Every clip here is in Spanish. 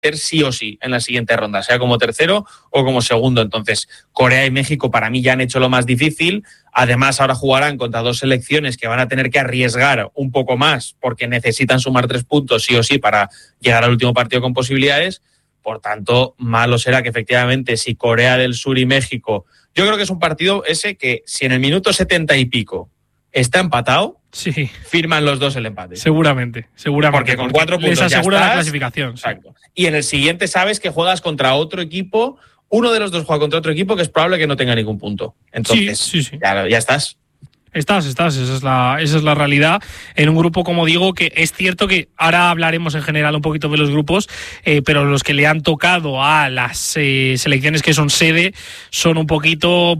sí o sí en la siguiente ronda, sea como tercero o como segundo. Entonces, Corea y México para mí ya han hecho lo más difícil. Además, ahora jugarán contra dos selecciones que van a tener que arriesgar un poco más porque necesitan sumar 3 puntos sí o sí para llegar al último partido con posibilidades. Por tanto, malo será que efectivamente si Corea del Sur y México... Yo creo que es un partido ese que si en el minuto 70 y pico está empatado, sí, firman los dos el empate. Seguramente. Porque con 4 puntos les asegura ya estás, la clasificación. Exacto. Y en el siguiente sabes que juegas contra otro equipo, uno de los dos juega contra otro equipo que es probable que no tenga ningún punto. Entonces, sí. Ya estás. Estás, esa es la realidad en un grupo, como digo, que es cierto que ahora hablaremos en general un poquito de los grupos, pero los que le han tocado a las selecciones que son sede son un poquito,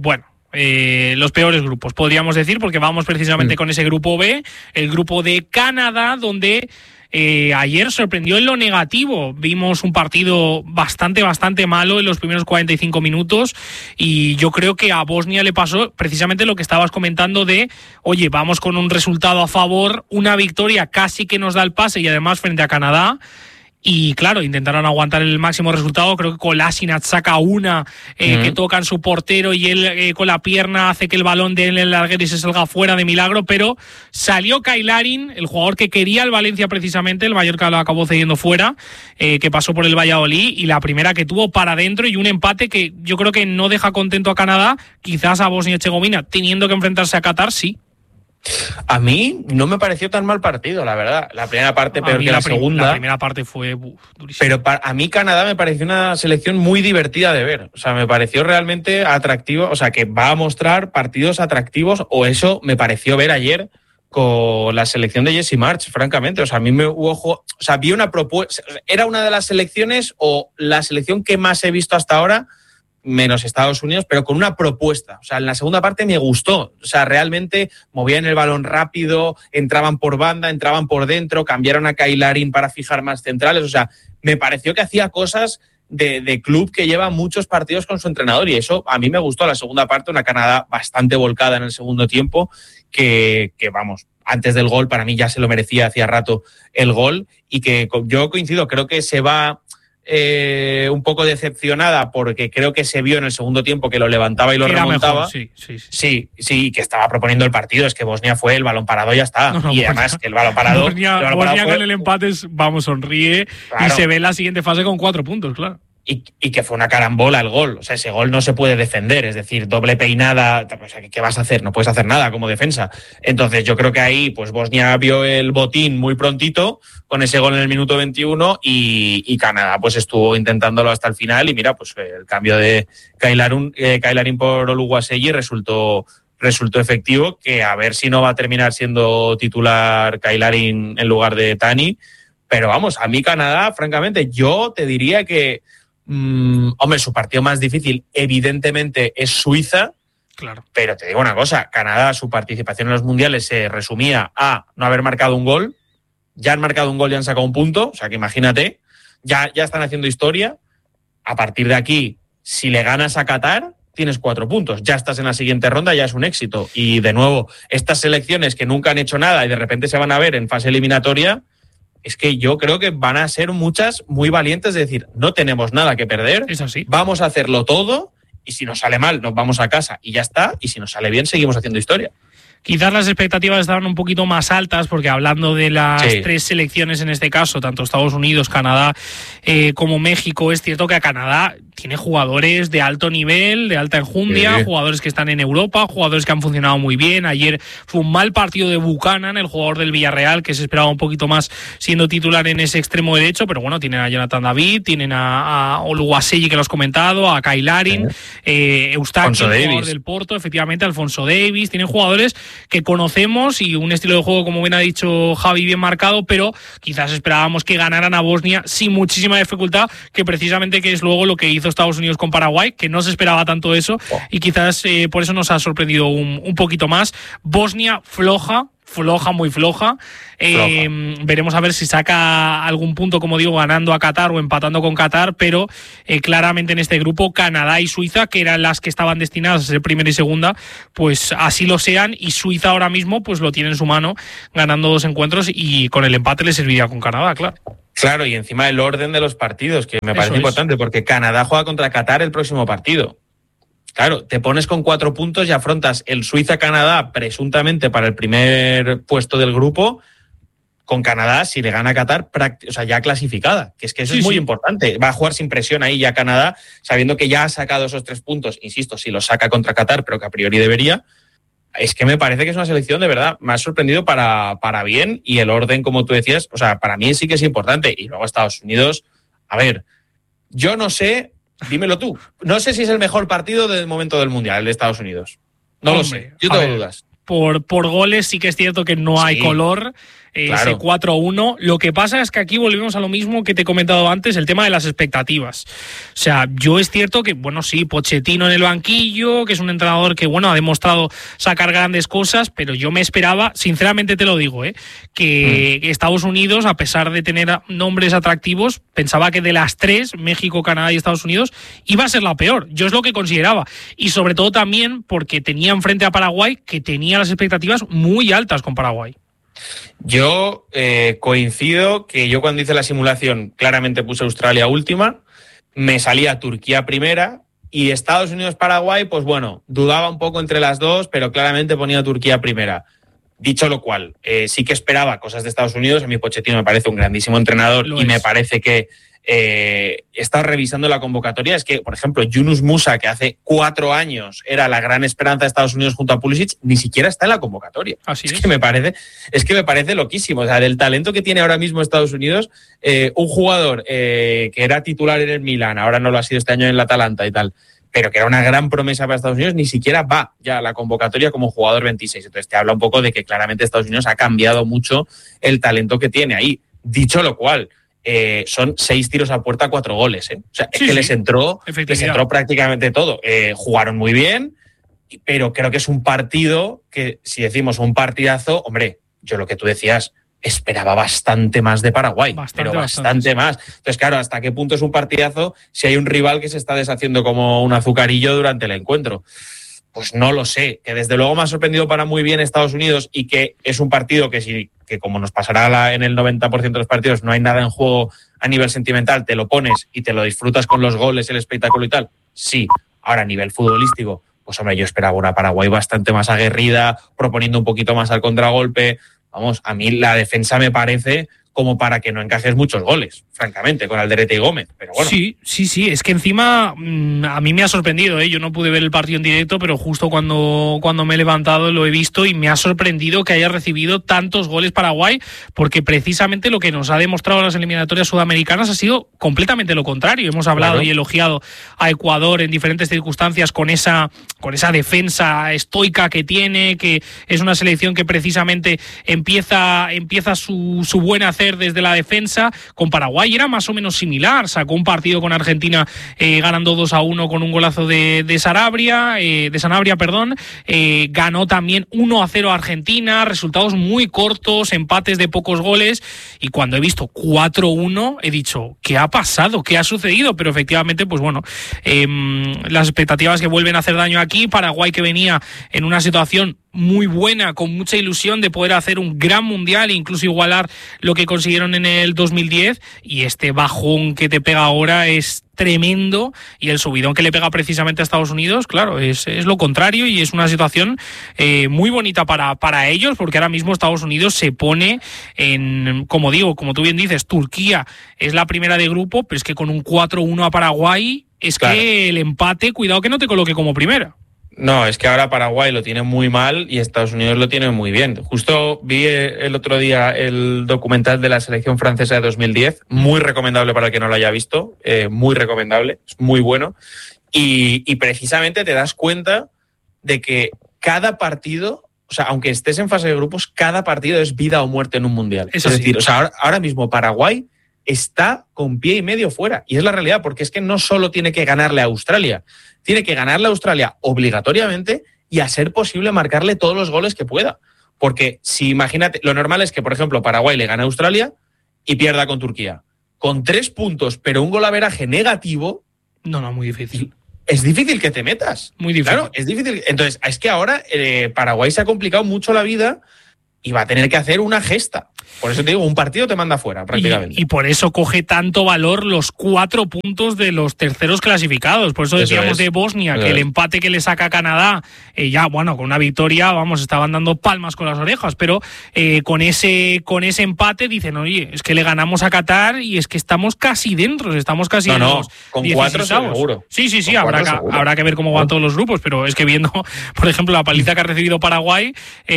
los peores grupos, podríamos decir, porque vamos precisamente con ese grupo B, el grupo de Canadá, donde ayer sorprendió en lo negativo. Vimos un partido bastante malo en los primeros 45 minutos y yo creo que a Bosnia le pasó precisamente lo que estabas comentando de, oye, vamos con un resultado a favor, una victoria casi que nos da el pase y además frente a Canadá. Y claro, intentaron aguantar el máximo resultado. Creo que Kolasinac saca una que toca en su portero y él con la pierna hace que el balón de él en el larguero y se salga fuera de milagro, pero salió Kyle Larin, el jugador que quería el Valencia precisamente, el Mallorca lo acabó cediendo fuera, que pasó por el Valladolid, y la primera que tuvo para adentro, y un empate que yo creo que no deja contento a Canadá, quizás a Bosnia-Herzegovina, teniendo que enfrentarse a Qatar, sí. A mí no me pareció tan mal partido, la verdad. La primera parte peor que la segunda. La primera parte fue durísima. Pero a mí Canadá me pareció una selección muy divertida de ver. O sea, me pareció realmente atractivo. O sea, que va a mostrar partidos atractivos, o eso me pareció ver ayer con la selección de Jesse March, francamente. O sea, a mí vi una propuesta. Era una de las selecciones o la selección que más he visto hasta ahora, menos Estados Unidos, pero con una propuesta. O sea, en la segunda parte me gustó. O sea, realmente movían el balón rápido, entraban por banda, entraban por dentro, cambiaron a Kyle Larin para fijar más centrales. O sea, me pareció que hacía cosas de club que lleva muchos partidos con su entrenador, y eso a mí me gustó. La segunda parte, una Canadá bastante volcada en el segundo tiempo, que vamos, antes del gol para mí ya se lo merecía hacía rato el gol, y que yo coincido, creo que se va un poco decepcionada porque creo que se vio en el segundo tiempo que lo levantaba y lo remontaba. Mejor, sí, que estaba proponiendo el partido. Es que Bosnia fue el balón parado y ya está. Y además que el balón parado... Bosnia con el empate sonríe, claro. Y se ve en la siguiente fase con 4 puntos, claro. Y que fue una carambola el gol. O sea, ese gol no se puede defender. Es decir, doble peinada. O sea, ¿qué vas a hacer? No puedes hacer nada como defensa. Entonces yo creo que ahí pues Bosnia vio el botín muy prontito con ese gol en el minuto 21 y Canadá pues estuvo intentándolo hasta el final, y mira, pues el cambio de Kyle Larin por Oluwaseyi resultó efectivo, que a ver si no va a terminar siendo titular Kyle Larin en lugar de Tani. Pero vamos, a mí Canadá, francamente, yo te diría que hombre, su partido más difícil evidentemente es Suiza, claro. Pero te digo una cosa, Canadá, su participación en los mundiales se resumía a no haber marcado un gol. Ya han marcado un gol y han sacado un punto, o sea que imagínate, ya están haciendo historia. A partir de aquí, si le ganas a Qatar, tienes 4 puntos, ya estás en la siguiente ronda, ya es un éxito. Y de nuevo, estas selecciones que nunca han hecho nada y de repente se van a ver en fase eliminatoria, es que yo creo que van a ser muchas muy valientes de decir, no tenemos nada que perder, es así. Vamos a hacerlo todo, y si nos sale mal nos vamos a casa y ya está, y si nos sale bien seguimos haciendo historia. Quizás las expectativas estaban un poquito más altas, porque hablando de las 3 selecciones en este caso, tanto Estados Unidos, Canadá como México, es cierto que a Canadá tiene jugadores de alto nivel, de alta enjundia, jugadores que están en Europa, jugadores que han funcionado muy bien. Ayer fue un mal partido de Buchanan, el jugador del Villarreal, que se esperaba un poquito más siendo titular en ese extremo derecho, pero bueno, tienen a Jonathan David, tienen a Oluwaseyi, que lo has comentado, a Kyle Larin, Eustaquio, el jugador del Porto, efectivamente, Alfonso Davies. Tienen jugadores que conocemos y un estilo de juego, como bien ha dicho Javi, bien marcado, pero quizás esperábamos que ganaran a Bosnia sin muchísima dificultad, que precisamente que es luego lo que hizo Estados Unidos con Paraguay, que no se esperaba tanto eso, y quizás por eso nos ha sorprendido un poquito más. Bosnia muy floja. Veremos a ver si saca algún punto, como digo, ganando a Qatar o empatando con Qatar, pero claramente en este grupo Canadá y Suiza, que eran las que estaban destinadas a ser primera y segunda, pues así lo sean, y Suiza ahora mismo pues lo tiene en su mano, ganando 2 encuentros, y con el empate le serviría con Canadá, claro. Claro, y encima el orden de los partidos, que me parece importante, porque Canadá juega contra Qatar el próximo partido. Claro, te pones con 4 puntos y afrontas el Suiza-Canadá presuntamente para el primer puesto del grupo, con Canadá, si le gana a Qatar, ya clasificada, que es que eso es muy importante. Va a jugar sin presión ahí ya Canadá, sabiendo que ya ha sacado esos 3 puntos, insisto, si los saca contra Qatar, pero que a priori debería. Es que me parece que es una selección de verdad, me ha sorprendido para bien, y el orden, como tú decías, para mí sí que es importante. Y luego Estados Unidos, a ver, yo no sé, dímelo tú, no sé si es el mejor partido del momento del Mundial, el de Estados Unidos. No lo sé, yo tengo dudas. Por goles sí que es cierto que no hay color. Ese 4-1. Lo que pasa es que aquí volvemos a lo mismo que te he comentado antes, el tema de las expectativas. O sea, yo es cierto que, sí, Pochettino en el banquillo, que es un entrenador que, ha demostrado sacar grandes cosas, pero yo me esperaba, sinceramente te lo digo, que Estados Unidos, a pesar de tener nombres atractivos, pensaba que de las 3, México, Canadá y Estados Unidos, iba a ser la peor. Yo es lo que consideraba. Y sobre todo también porque tenían frente a Paraguay, que tenía las expectativas muy altas con Paraguay. Yo coincido que yo cuando hice la simulación claramente puse Australia última, me salía Turquía primera y Estados Unidos-Paraguay, dudaba un poco entre las dos, pero claramente ponía Turquía primera. Dicho lo cual, sí que esperaba cosas de Estados Unidos. A mí Pochettino me parece un grandísimo entrenador me parece que está revisando la convocatoria. Es que, por ejemplo, Yunus Musa, que hace 4 años era la gran esperanza de Estados Unidos junto a Pulisic, ni siquiera está en la convocatoria. Es que me parece loquísimo. O sea, del talento que tiene ahora mismo Estados Unidos, un jugador que era titular en el Milan, ahora no lo ha sido este año en el Atalanta y tal, pero que era una gran promesa para Estados Unidos, ni siquiera va ya a la convocatoria como jugador 26. Entonces te habla un poco de que claramente Estados Unidos ha cambiado mucho el talento que tiene ahí. Dicho lo cual, son 6 tiros a puerta, 4 goles. O sea, es que les entró prácticamente todo. Jugaron muy bien, pero creo que es un partido que, si decimos un partidazo, hombre, yo lo que tú decías, esperaba bastante más de Paraguay, bastante más. Entonces, claro, ¿hasta qué punto es un partidazo si hay un rival que se está deshaciendo como un azucarillo durante el encuentro? Pues no lo sé, que desde luego me ha sorprendido para muy bien Estados Unidos, y que es un partido que como nos pasará en el 90% de los partidos, no hay nada en juego a nivel sentimental, te lo pones y te lo disfrutas con los goles, el espectáculo y tal. Sí, ahora a nivel futbolístico, pues hombre, yo esperaba una Paraguay bastante más aguerrida, proponiendo un poquito más al contragolpe. Vamos, a mí la defensa me parece como para que no encajes muchos goles, francamente, con Alderete y Gómez, pero bueno. Sí, es que encima a mí me ha sorprendido, yo no pude ver el partido en directo, pero justo cuando me he levantado lo he visto y me ha sorprendido que haya recibido tantos goles Paraguay, porque precisamente lo que nos ha demostrado las eliminatorias sudamericanas ha sido completamente lo contrario. Hemos hablado y elogiado a Ecuador en diferentes circunstancias con esa defensa estoica que tiene, que es una selección que precisamente empieza su buen hacer desde la defensa. Con Paraguay era más o menos similar, sacó un partido con Argentina ganando 2-1 con un golazo de Sanabria, ganó también 1-0 a Argentina, resultados muy cortos, empates de pocos goles, y cuando he visto 4-1 he dicho, ¿qué ha pasado? ¿Qué ha sucedido? Pero efectivamente, las expectativas que vuelven a hacer daño aquí. Paraguay, que venía en una situación muy buena, con mucha ilusión de poder hacer un gran mundial e incluso igualar lo que consiguieron en el 2010, y este bajón que te pega ahora es tremendo, y el subidón que le pega precisamente a Estados Unidos, claro, es lo contrario, y es una situación muy bonita para ellos, porque ahora mismo Estados Unidos se pone como tú bien dices, Turquía es la primera de grupo, pero es que con un 4-1 a Paraguay, que el empate, cuidado que no te coloque como primera. No, es que ahora Paraguay lo tiene muy mal y Estados Unidos lo tiene muy bien. Justo vi el otro día el documental de la selección francesa de 2010, muy recomendable para el que no lo haya visto, muy recomendable, es muy bueno. Y precisamente te das cuenta de que cada partido, o sea, aunque estés en fase de grupos, cada partido es vida o muerte en un mundial. Es decir, o sea, ahora mismo Paraguay está con pie y medio fuera, y es la realidad, porque es que no solo tiene que ganarle a Australia, tiene que ganarle a Australia obligatoriamente y, a ser posible, marcarle todos los goles que pueda. Porque si imagínate, lo normal es que, por ejemplo, Paraguay le gane a Australia y pierda con Turquía. Con 3 puntos, pero un golaveraje negativo. No, muy difícil. Es difícil que te metas. Muy difícil. Claro, es difícil. Entonces, es que ahora Paraguay se ha complicado mucho la vida y va a tener que hacer una gesta. Por eso te digo, un partido te manda fuera, prácticamente. Y por eso coge tanto valor los 4 puntos de los terceros clasificados. Por eso decíamos de Bosnia, que el empate que le saca a Canadá, ya, bueno, con una victoria, vamos, estaban dando palmas con las orejas, pero con ese empate dicen, oye, es que le ganamos a Qatar y es que estamos casi dentro, estamos casi en los con 4 seguro. Sí, habrá que ver cómo van todos los grupos, pero es que viendo, por ejemplo, la paliza que ha recibido Paraguay,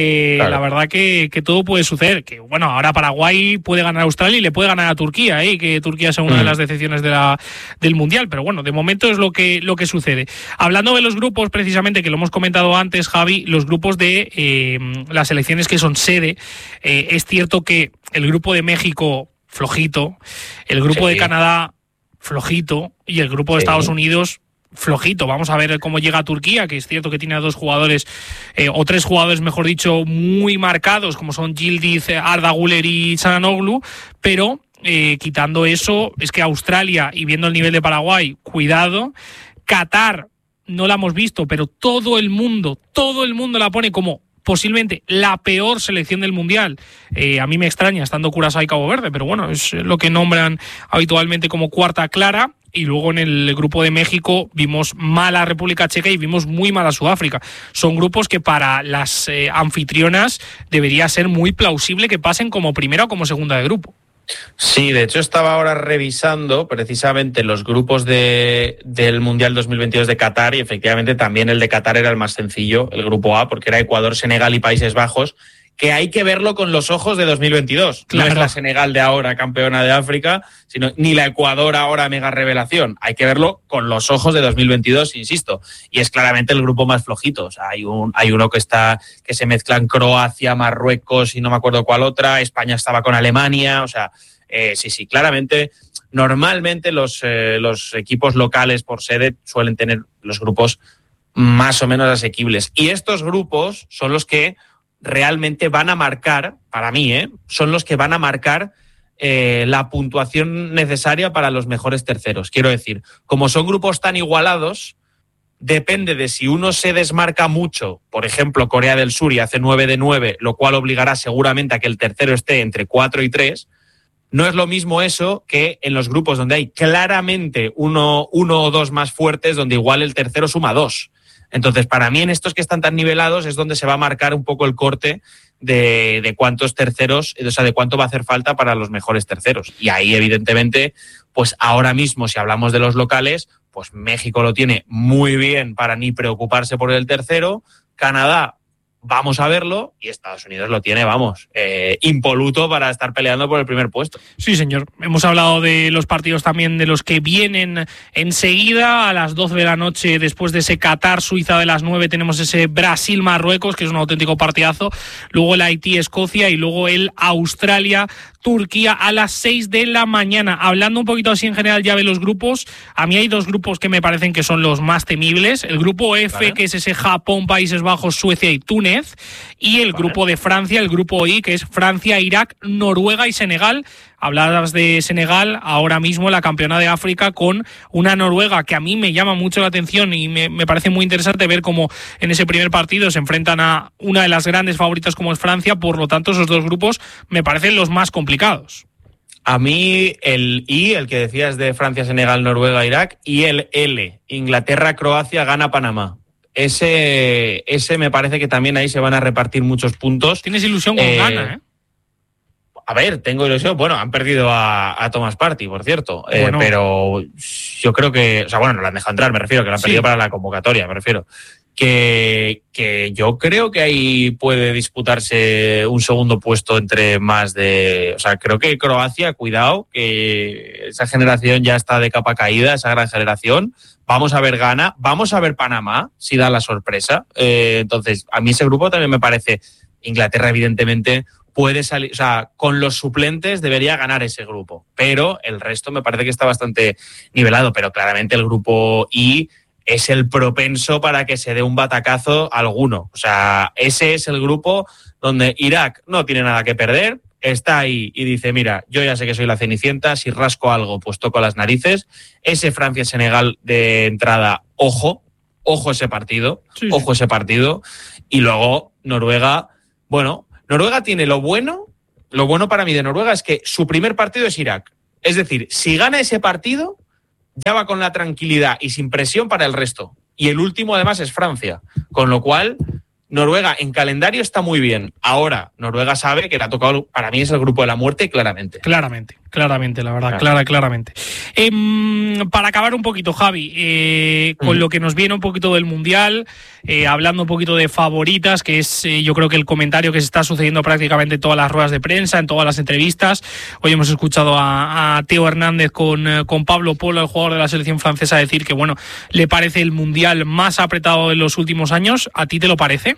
la verdad que todo puede suceder. Que bueno, ahora Paraguay puede ganar a Australia y le puede ganar a Turquía, que Turquía sea una de las decepciones del Mundial, pero bueno, de momento es lo que sucede. Hablando de los grupos, precisamente, que lo hemos comentado antes, Javi, los grupos de las selecciones que son sede, es cierto que el grupo de México, flojito, el grupo de Canadá, flojito, y el grupo de Estados Unidos, flojito. Vamos a ver cómo llega a Turquía, que es cierto que tiene a 2 jugadores, o 3 jugadores, mejor dicho, muy marcados, como son Yildiz, Arda Güler y Çalhanoğlu, pero quitando eso, es que Australia, y viendo el nivel de Paraguay, cuidado. Qatar, no la hemos visto, pero todo el mundo la pone como posiblemente la peor selección del Mundial. A mí me extraña, estando Curazao y Cabo Verde, pero bueno, es lo que nombran habitualmente como cuarta clara. Y luego en el grupo de México vimos mal a República Checa y vimos muy mal a Sudáfrica. Son grupos que para las anfitrionas debería ser muy plausible que pasen como primera o como segunda de grupo. Sí, de hecho estaba ahora revisando precisamente los grupos del Mundial 2022 de Qatar, y efectivamente también el de Qatar era el más sencillo, el grupo A, porque era Ecuador, Senegal y Países Bajos, que hay que verlo con los ojos de 2022. Claro. No es la Senegal de ahora, campeona de África, ni la Ecuador ahora, mega revelación. Hay que verlo con los ojos de 2022, insisto. Y es claramente el grupo más flojito. O sea, hay uno que se mezclan Croacia, Marruecos y no me acuerdo cuál otra. España estaba con Alemania. O sea, sí, claramente. Normalmente los equipos locales por sede suelen tener los grupos más o menos asequibles. Y estos grupos son los que realmente van a marcar, para mí, son los que van a marcar la puntuación necesaria para los mejores terceros. Quiero decir, como son grupos tan igualados, depende de si uno se desmarca mucho, por ejemplo, Corea del Sur, y hace 9 de 9, lo cual obligará seguramente a que el tercero esté entre 4 y 3, no es lo mismo eso que en los grupos donde hay claramente uno o dos más fuertes, donde igual el tercero suma 2. Entonces, para mí, en estos que están tan nivelados es donde se va a marcar un poco el corte de cuántos terceros, o sea, de cuánto va a hacer falta para los mejores terceros. Y ahí, evidentemente, pues ahora mismo, si hablamos de los locales, pues México lo tiene muy bien para ni preocuparse por el tercero. Canadá, vamos a verlo, y Estados Unidos lo tiene, impoluto para estar peleando por el primer puesto. Sí, señor. Hemos hablado de los partidos también de los que vienen enseguida. A las 12 de la noche, después de ese Qatar-Suiza de las 9, tenemos ese Brasil-Marruecos, que es un auténtico partidazo. Luego el Haití-Escocia y luego el Australia-Turquía a las 6 de la mañana. Hablando un poquito así en general ya de los grupos, a mí hay 2 grupos que me parecen que son los más temibles. El grupo F, ¿vale?, que es ese Japón, Países Bajos, Suecia y Túnez. Y el grupo de Francia, el grupo I, que es Francia, Irak, Noruega y Senegal. Hablabas de Senegal, ahora mismo la campeona de África, con una Noruega que a mí me llama mucho la atención y me parece muy interesante ver cómo en ese primer partido se enfrentan a una de las grandes favoritas como es Francia. Por lo tanto, esos 2 grupos me parecen los más complicados. A mí el I, el que decías de Francia, Senegal, Noruega, Irak, y el L, Inglaterra, Croacia, Ghana, Panamá. Ese me parece que también ahí se van a repartir muchos puntos. Tienes ilusión con Ghana, A ver, tengo ilusión. Bueno, han perdido a Thomas Partey, por cierto. Bueno. Pero yo creo que... O sea, bueno, no la han dejado entrar, me refiero, que la han perdido para la convocatoria, me refiero. Que yo creo que ahí puede disputarse un segundo puesto entre más de... O sea, creo que Croacia, cuidado, que esa generación ya está de capa caída, esa gran generación. Vamos a ver Ghana, vamos a ver Panamá, si da la sorpresa. Entonces, a mí ese grupo también me parece... Inglaterra, evidentemente, puede salir... O sea, con los suplentes debería ganar ese grupo. Pero el resto me parece que está bastante nivelado. Pero claramente el grupo I es el propenso para que se dé un batacazo alguno. O sea, ese es el grupo donde Irak no tiene nada que perder, está ahí y dice, mira, yo ya sé que soy la Cenicienta, si rasco algo, pues toco las narices. Ese Francia-Senegal de entrada, ojo ese partido, sí. Ojo ese partido. Y luego Noruega, bueno, Noruega tiene lo bueno lo bueno para mí de Noruega es que su primer partido es Irak. Es decir, si gana ese partido, ya va con la tranquilidad y sin presión para el resto. Y el último, además, es Francia. Con lo cual, Noruega en calendario está muy bien. Ahora, Noruega sabe que le ha tocado, para mí es el grupo de la muerte, claramente. Claramente, la verdad, claramente. Para acabar un poquito, Javi, con lo que nos viene un poquito del Mundial, hablando un poquito de favoritas, que es yo creo que el comentario que se está sucediendo prácticamente en todas las ruedas de prensa, en todas las entrevistas. Hoy hemos escuchado a Theo Hernández con Pablo Polo, el jugador de la selección francesa, decir que, bueno, le parece el Mundial más apretado de los últimos años. ¿A ti te lo parece?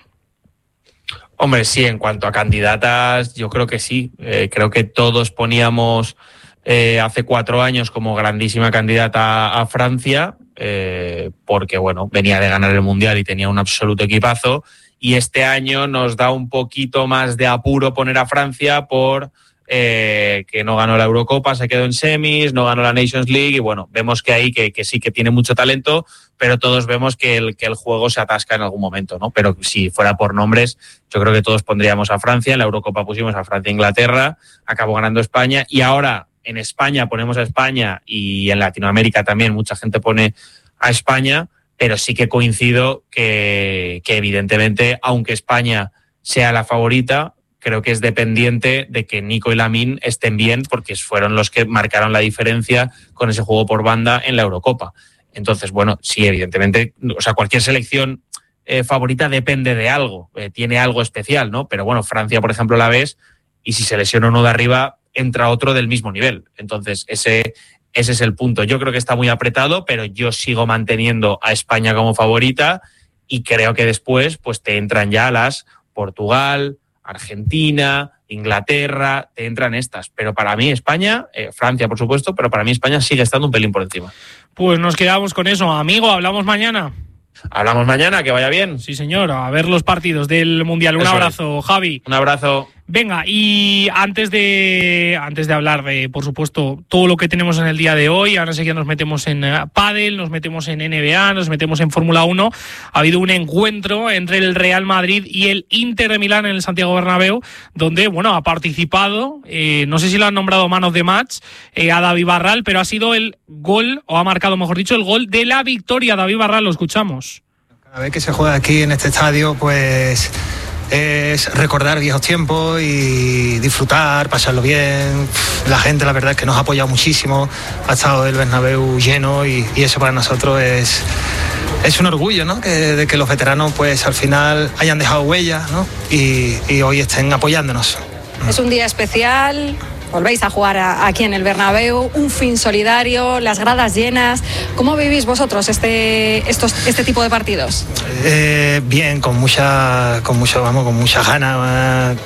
Hombre, sí, en cuanto a candidatas, yo creo que sí. Creo que todos poníamos hace 4 años como grandísima candidata a Francia, porque, bueno, venía de ganar el Mundial y tenía un absoluto equipazo. Y este año nos da un poquito más de apuro poner a Francia por que no ganó la Eurocopa, se quedó en semis, no ganó la Nations League y, bueno, vemos que ahí que sí que tiene mucho talento, pero todos vemos que el juego se atasca en algún momento, ¿no? Pero si fuera por nombres, yo creo que todos pondríamos a Francia. En la Eurocopa pusimos a Francia e Inglaterra, acabó ganando España y ahora en España ponemos a España y en Latinoamérica también mucha gente pone a España, pero sí que coincido que evidentemente, aunque España sea la favorita, creo que es dependiente de que Nico y Lamine estén bien porque fueron los que marcaron la diferencia con ese juego por banda en la Eurocopa. Entonces, bueno, sí, evidentemente, o sea, cualquier selección favorita depende de algo, tiene algo especial, ¿no? Pero bueno, Francia, por ejemplo, la ves y si se lesiona uno de arriba, entra otro del mismo nivel. Entonces, ese es el punto. Yo creo que está muy apretado, pero yo sigo manteniendo a España como favorita y creo que después pues te entran ya las Portugal, Argentina, Inglaterra, te entran estas. Pero para mí España, Francia por supuesto, pero para mí España sigue estando un pelín por encima. Pues nos quedamos con eso, amigo, hablamos mañana. Hablamos mañana, que vaya bien. Sí, señor, a ver los partidos del Mundial. Un abrazo, Javi. Un abrazo. Venga, y antes de hablar de, por supuesto, todo lo que tenemos en el día de hoy, ahora enseguida nos metemos en pádel, nos metemos en NBA, nos metemos en Fórmula 1. Ha habido un encuentro entre el Real Madrid y el Inter de Milán en el Santiago Bernabéu, donde, bueno, ha participado, no sé si lo han nombrado man of the match, a David Barral, pero ha sido el gol, o ha marcado, mejor dicho, el gol de la victoria. David Barral, lo escuchamos. Cada vez que se juega aquí en este estadio, pues es recordar viejos tiempos y disfrutar, pasarlo bien. La gente, la verdad es que nos ha apoyado muchísimo, ha estado el Bernabéu lleno y eso para nosotros es un orgullo, ¿no? De que los veteranos pues al final hayan dejado huella, ¿no? y hoy estén apoyándonos. Es un día especial. Volvéis a jugar aquí en el Bernabéu, un fin solidario, las gradas llenas. ¿Cómo vivís vosotros este tipo de partidos? Bien, con mucha ganas,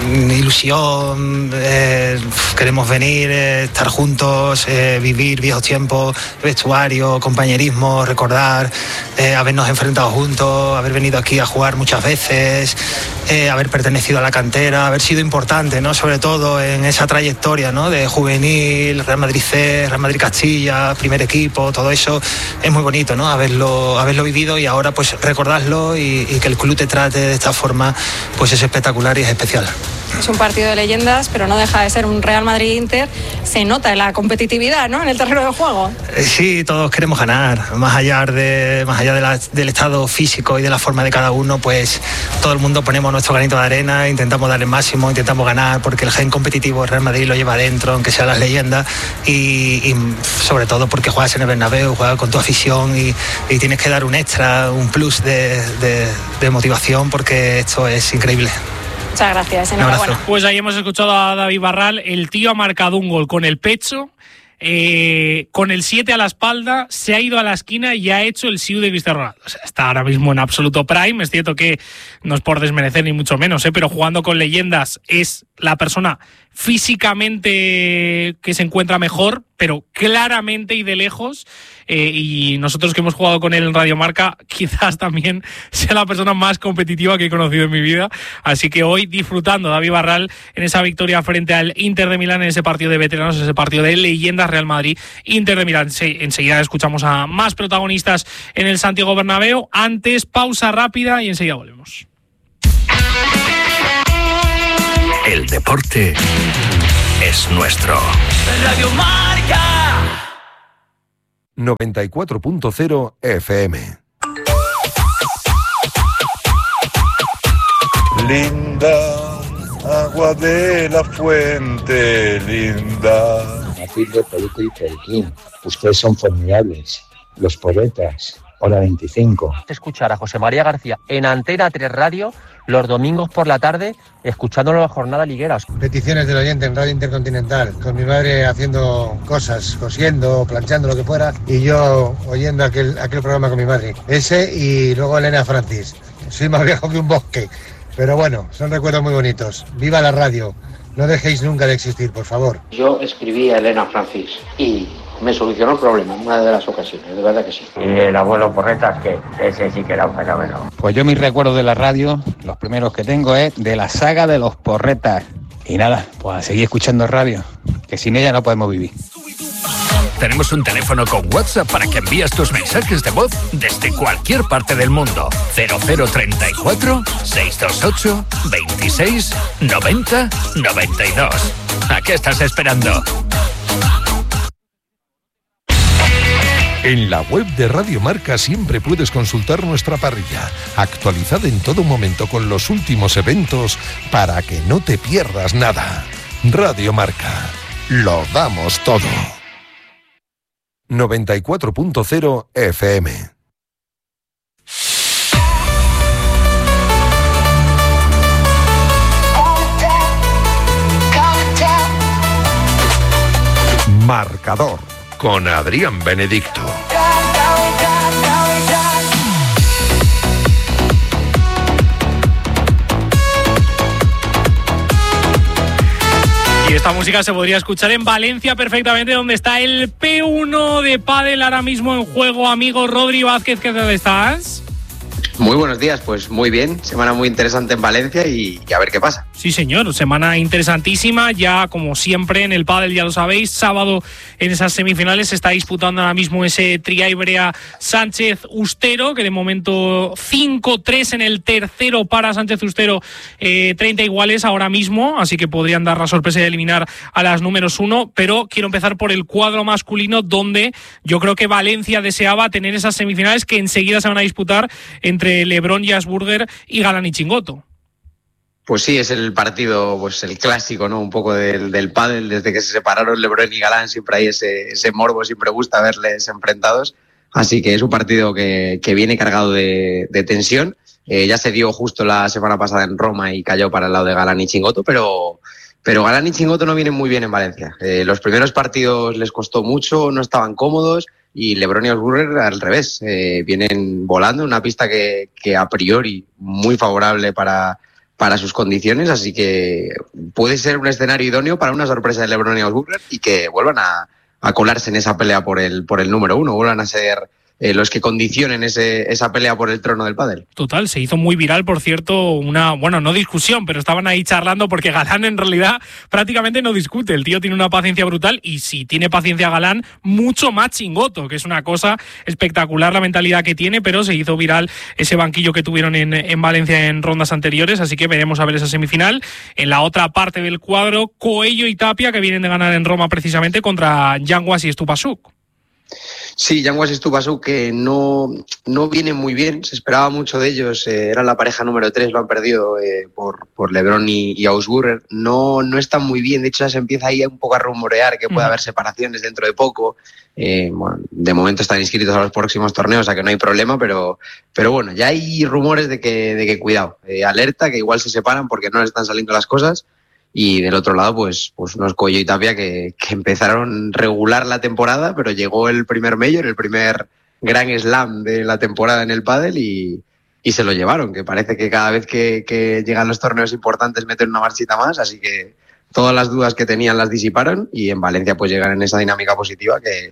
ilusión. Queremos venir, estar juntos, vivir viejos tiempos, vestuario, compañerismo, recordar, habernos enfrentado juntos, haber venido aquí a jugar muchas veces, haber pertenecido a la cantera, haber sido importante, ¿no? Sobre todo en esa trayectoria, ¿no? De juvenil, Real Madrid C, Real Madrid Castilla, primer equipo, todo eso es muy bonito, ¿no? Haberlo vivido y ahora pues recordarlo y que el club te trate de esta forma, pues es espectacular y es especial. Es un partido de leyendas, pero no deja de ser un Real Madrid-Inter. Se nota la competitividad, ¿no?, en el terreno de juego. Sí, todos queremos ganar. Más allá del estado físico y de la forma de cada uno, pues todo el mundo ponemos nuestro granito de arena, intentamos dar el máximo, intentamos ganar, porque el gen competitivo del Real Madrid lo lleva adentro, aunque sean las leyendas, y sobre todo porque juegas en el Bernabéu, juegas con tu afición y tienes que dar un extra, un plus de motivación, porque esto es increíble. Muchas gracias, enhorabuena. Pues ahí hemos escuchado a David Barral. El tío ha marcado un gol con el pecho, con el 7 a la espalda, se ha ido a la esquina y ha hecho el siu de Cristiano Ronaldo. O sea, está ahora mismo en absoluto prime. Es cierto que no es por desmerecer ni mucho menos, pero jugando con leyendas es la persona físicamente que se encuentra mejor, pero claramente y de lejos. Y nosotros que hemos jugado con él en Radio Marca, quizás también sea la persona más competitiva que he conocido en mi vida. Así que hoy disfrutando David Barral en esa victoria frente al Inter de Milán, en ese partido de veteranos, ese partido de leyendas Real Madrid, Inter de Milán. Enseguida escuchamos a más protagonistas en el Santiago Bernabéu. Antes, pausa rápida y enseguida volvemos. El deporte es nuestro. Radio Marca 94.0 FM. Linda, agua de la fuente, linda. Matilde, Peluco y Periquín, ustedes son formidables. Los poetas, hora 25. Escuchar a José María García en Antena 3 Radio los domingos por la tarde, escuchándolo las jornadas ligueras. Peticiones del oyente en Radio Intercontinental, con mi madre haciendo cosas, cosiendo, planchando, lo que fuera, y yo oyendo aquel programa con mi madre. Ese y luego Elena Francis. Soy más viejo que un bosque, pero bueno, son recuerdos muy bonitos. ¡Viva la radio! No dejéis nunca de existir, por favor. Yo escribí a Elena Francis y me solucionó el problema en una de las ocasiones, de verdad que sí. Y el abuelo Porretas, que ese sí que era un fenómeno. Pues yo mis recuerdos de la radio, los primeros que tengo es de la saga de los Porretas. Y nada, pues a seguir escuchando radio, que sin ella no podemos vivir. Tenemos un teléfono con WhatsApp para que envíes tus mensajes de voz desde cualquier parte del mundo. 0034 628 26 90 92. ¿A qué estás esperando? En la web de Radio Marca siempre puedes consultar nuestra parrilla, actualizada en todo momento con los últimos eventos para que no te pierdas nada. Radio Marca, lo damos todo. 94.0 FM. Marcador con Adrián Benedicto. Y esta música se podría escuchar en Valencia perfectamente, donde está el P1 de pádel ahora mismo en juego. Amigo Rodri Vázquez, ¿qué tal estás? Muy buenos días, pues muy bien, semana muy interesante en Valencia y a ver qué pasa. Sí señor, semana interesantísima, ya como siempre en el pádel, ya lo sabéis, sábado en esas semifinales se está disputando ahora mismo ese Triaibrea Sánchez Ustero, que de momento 5-3 en el tercero para Sánchez Ustero, 30 iguales ahora mismo, así que podrían dar la sorpresa de eliminar a las números 1, pero quiero empezar por el cuadro masculino, donde yo creo que Valencia deseaba tener esas semifinales que enseguida se van a disputar entre Lebrón y Asburger y Galán y Chingoto. Pues sí, es el partido, pues el clásico, ¿no? Un poco del pádel, desde que se separaron Lebrón y Galán, siempre hay ese morbo, siempre gusta verles enfrentados. Así que es un partido que viene cargado de tensión. Ya se dio justo la semana pasada en Roma y cayó para el lado de Galán y Chingoto, pero Galán y Chingoto no vienen muy bien en Valencia. Los primeros partidos les costó mucho, no estaban cómodos. Y Lebrón y Asburger al revés, vienen volando en una pista que a priori muy favorable para sus condiciones, así que puede ser un escenario idóneo para una sorpresa de Lebrón y Asburger y que vuelvan a colarse en esa pelea por el número 1, vuelvan a ser los que condicionen esa pelea por el trono del pádel. Total, se hizo muy viral, por cierto, no discusión, pero estaban ahí charlando porque Galán en realidad prácticamente no discute. El tío tiene una paciencia brutal y si tiene paciencia Galán, mucho más Chingoto, que es una cosa espectacular la mentalidad que tiene, pero se hizo viral ese banquillo que tuvieron en Valencia en rondas anteriores, así que veremos a ver esa semifinal. En la otra parte del cuadro, Coello y Tapia, que vienen de ganar en Roma precisamente contra Yanguas y Stupasuk. Sí, Yanguas y Stupasuk, que no vienen muy bien, se esperaba mucho de ellos, eran la pareja número 3, lo han perdido por Lebrón y Asburger, no están muy bien, de hecho ya se empieza ahí un poco a rumorear que puede haber separaciones dentro de poco, bueno, de momento están inscritos a los próximos torneos, o sea que no hay problema, pero bueno, ya hay rumores de que cuidado, alerta, que igual se separan porque no les están saliendo las cosas. Y del otro lado, pues unos Coello y Tapia que empezaron regular la temporada, pero llegó el primer Major, el primer Grand Slam de la temporada en el pádel y se lo llevaron, que parece que cada vez que llegan los torneos importantes meten una marchita más, así que todas las dudas que tenían las disiparon y en Valencia pues llegan en esa dinámica positiva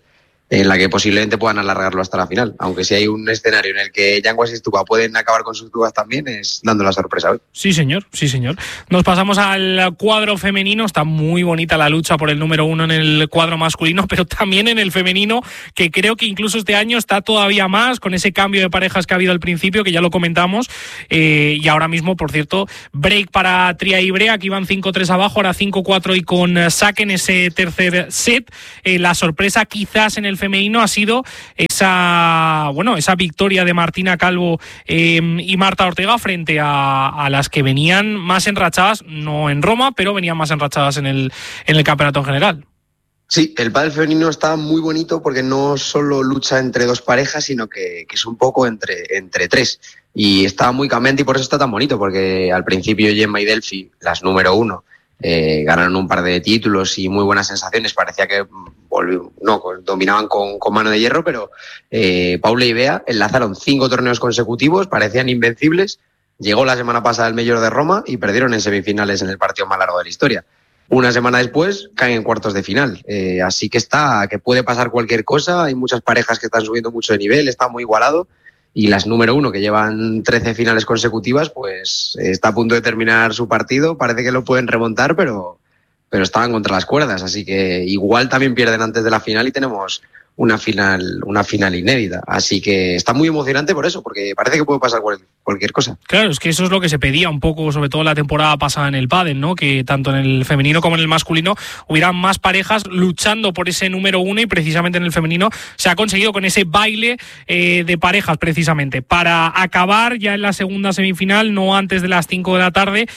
en la que posiblemente puedan alargarlo hasta la final. Aunque si hay un escenario en el que Yanguas y Stupa pueden acabar con sus dudas también, es dando la sorpresa hoy. Sí, señor, sí, señor. Nos pasamos al cuadro femenino. Está muy bonita la lucha por el número 1 en el cuadro masculino, pero también en el femenino, que creo que incluso este año está todavía más, con ese cambio de parejas que ha habido al principio, que ya lo comentamos. Y ahora mismo, por cierto, break para Tria y Brea, que iban 5-3 abajo, ahora 5-4 y con saque en ese tercer set. La sorpresa quizás en el femenino ha sido esa victoria de Martina Calvo y Marta Ortega frente a las que venían más enrachadas, no en Roma, pero venían más enrachadas en el campeonato en general. Sí, el pádel femenino está muy bonito porque no solo lucha entre dos parejas, sino que es un poco entre tres. Y está muy cambiante y por eso está tan bonito, porque al principio Gemma y Delphi, las número 1, ganaron un par de títulos y muy buenas sensaciones. Parecía que dominaban con mano de hierro, pero Paula y Bea enlazaron 5 torneos consecutivos, parecían invencibles. Llegó la semana pasada el Major de Roma y perdieron en semifinales en el partido más largo de la historia. Una semana después caen en cuartos de final. Así que puede pasar cualquier cosa. Hay muchas parejas que están subiendo mucho de nivel, está muy igualado. Y las número 1, que llevan 13 finales consecutivas, pues está a punto de terminar su partido. Parece que lo pueden remontar, pero estaban contra las cuerdas. Así que igual también pierden antes de la final y tenemos una final inédita. Así que está muy emocionante por eso, porque parece que puede pasar cualquier cosa. Claro, es que eso es lo que se pedía un poco, sobre todo la temporada pasada en el pádel, ¿no? Que tanto en el femenino como en el masculino hubieran más parejas luchando por ese número 1, y precisamente en el femenino se ha conseguido con ese baile de parejas, precisamente, para acabar ya en la segunda semifinal, no antes de las 5 de la tarde,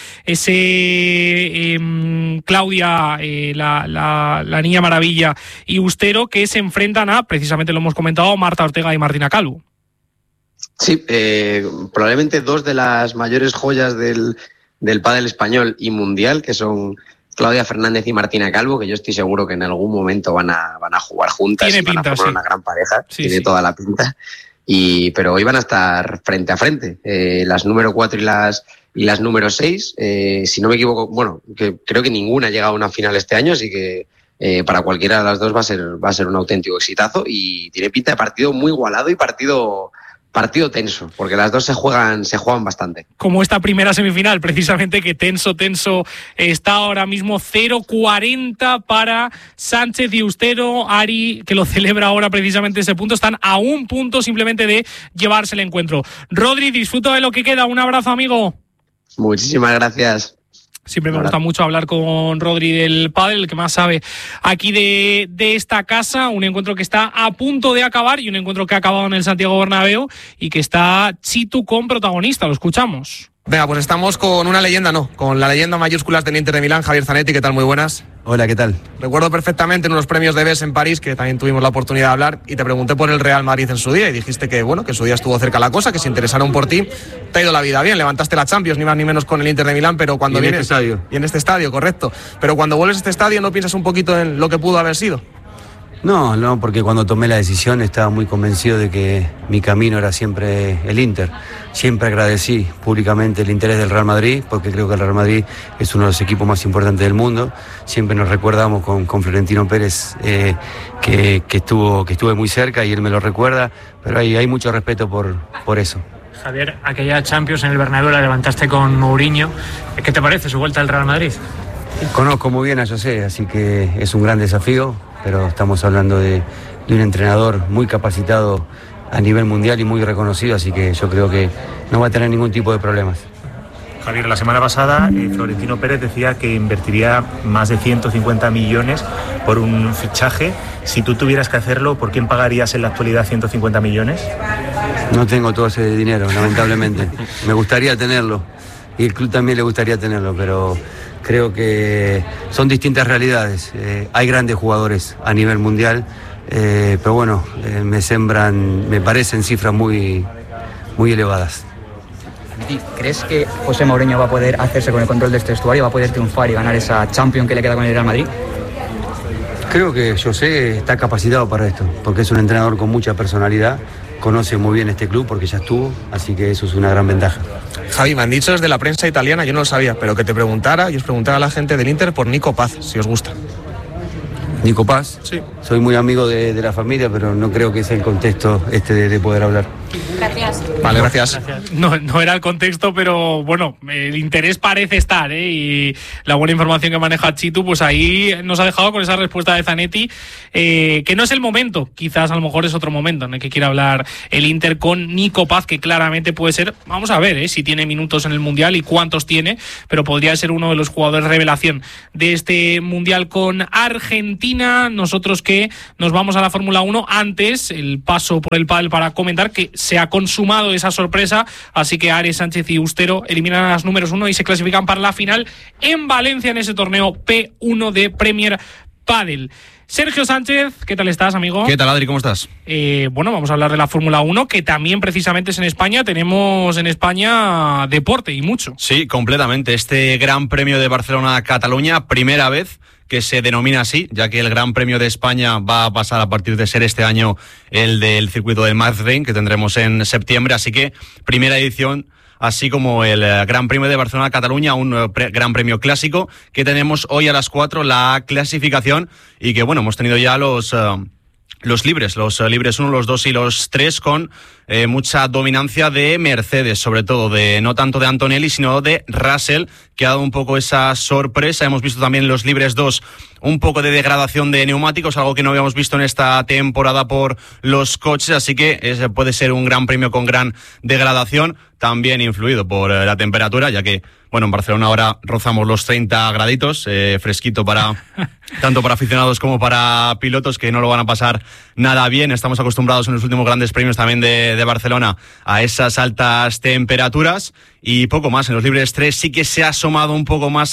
ese Claudia, la Niña Maravilla y Ustero, que se enfrentan precisamente lo hemos comentado, Marta Ortega y Martina Calvo. Sí, probablemente 2 de las mayores joyas del pádel español y mundial, que son Claudia Fernández y Martina Calvo, que yo estoy seguro que en algún momento van a jugar juntas. Tiene y van pinta, a formar sí. Una gran pareja, Sí, tiene toda la pinta. Pero hoy van a estar frente a frente. Las número 4 y las número 6, si no me equivoco, que creo que ninguna ha llegado a una final este año, así que para cualquiera de las dos va a ser un auténtico exitazo, y tiene pinta de partido muy igualado y partido tenso, porque las dos se juegan bastante. Como esta primera semifinal, precisamente, que tenso está ahora mismo. 0-40 para Sánchez y Ustero. Ari, que lo celebra ahora precisamente ese punto, están a un punto simplemente de llevarse el encuentro. Rodri, disfruta de lo que queda. Un abrazo, amigo. Muchísimas gracias. Siempre me gusta mucho hablar con Rodri del pádel, el que más sabe aquí de esta casa. Un encuentro que está a punto de acabar y un encuentro que ha acabado en el Santiago Bernabéu y que está Chitu con protagonista. Lo escuchamos. Venga, pues estamos con una leyenda, con la leyenda mayúsculas del Inter de Milán, Javier Zanetti. ¿Qué tal? Muy buenas. Hola, ¿qué tal? Recuerdo perfectamente en unos premios de BES en París, que también tuvimos la oportunidad de hablar, y te pregunté por el Real Madrid en su día y dijiste que en su día estuvo cerca la cosa, que se interesaron por ti. Te ha ido la vida bien, levantaste la Champions, ni más ni menos con el Inter de Milán, pero cuando vienes... este estadio. Y en este estadio, correcto. Pero cuando vuelves a este estadio, ¿no piensas un poquito en lo que pudo haber sido? No, porque cuando tomé la decisión estaba muy convencido de que mi camino era siempre el Inter. Siempre agradecí públicamente el interés del Real Madrid, porque creo que el Real Madrid es uno de los equipos más importantes del mundo. Siempre nos recordamos con Florentino Pérez que estuve muy cerca, y él me lo recuerda, pero hay mucho respeto por eso. Javier, aquella Champions en el Bernabéu la levantaste con Mourinho. ¿Qué te parece su vuelta al Real Madrid? Conozco muy bien a José, así que es un gran desafío, pero estamos hablando de un entrenador muy capacitado a nivel mundial y muy reconocido, así que yo creo que no va a tener ningún tipo de problemas. Javier, la semana pasada Florentino Pérez decía que invertiría más de 150 millones por un fichaje. Si tú tuvieras que hacerlo, ¿por quién pagarías en la actualidad 150 millones? No tengo todo ese dinero, lamentablemente. Me gustaría tenerlo, y el club también le gustaría tenerlo, pero creo que son distintas realidades. Hay grandes jugadores a nivel mundial, pero me parecen cifras muy elevadas. ¿Crees que José Mourinho va a poder hacerse con el control de este vestuario, va a poder triunfar y ganar esa Champions que le queda con el Real Madrid? Creo que José está capacitado para esto, porque es un entrenador con mucha personalidad, conoce muy bien este club porque ya estuvo, así que eso es una gran ventaja. Javi, me han dicho desde la prensa italiana, yo no lo sabía, pero que te preguntara y os preguntara a la gente del Inter por Nico Paz, si os gusta. ¿Nico Paz? Sí. soy muy amigo de la familia, pero no creo que sea el contexto de poder hablar. Gracias. Vale, gracias. No era el contexto, pero bueno, el interés parece estar, ¿eh? Y la buena información que maneja Chitu, pues ahí nos ha dejado con esa respuesta de Zanetti, que no es el momento, quizás a lo mejor es otro momento en el que quiera hablar el Inter con Nico Paz, que claramente puede ser, vamos a ver si tiene minutos en el Mundial y cuántos tiene, pero podría ser uno de los jugadores revelación de este Mundial con Argentina. Nosotros que nos vamos a la Fórmula 1, antes el paso por el pádel para comentar que se ha consumado esa sorpresa, así que Ares, Sánchez y Ustero eliminan a las números 1 y se clasifican para la final en Valencia en ese torneo P1 de Premier Padel. Sergio Sánchez, ¿qué tal estás, amigo? ¿Qué tal, Adri? ¿Cómo estás? Bueno, vamos a hablar de la Fórmula 1, que también precisamente es en España. Tenemos en España deporte y mucho. Sí, completamente. Este Gran Premio de Barcelona-Cataluña, primera vez que se denomina así, ya que el Gran Premio de España va a pasar a partir de ser este año el del circuito del Nürburgring, que tendremos en septiembre. Así que primera edición, así como el Gran Premio de Barcelona-Cataluña, un Gran Premio clásico que tenemos hoy a las 4, la clasificación, y que bueno, hemos tenido ya los libres 1, los 2 y los 3 con mucha dominancia de Mercedes, sobre todo no tanto de Antonelli, sino de Russell, que ha dado un poco esa sorpresa. Hemos visto también en los libres 2 un poco de degradación de neumáticos, algo que no habíamos visto en esta temporada por los coches, así que puede ser un gran premio con gran degradación, también influido por la temperatura, ya que bueno, en Barcelona ahora rozamos los 30 graditos, fresquito tanto para aficionados como para pilotos, que no lo van a pasar nada bien. Estamos acostumbrados en los últimos grandes premios también de Barcelona a esas altas temperaturas, y poco más. En los libres 3 sí que se han asomado un poco más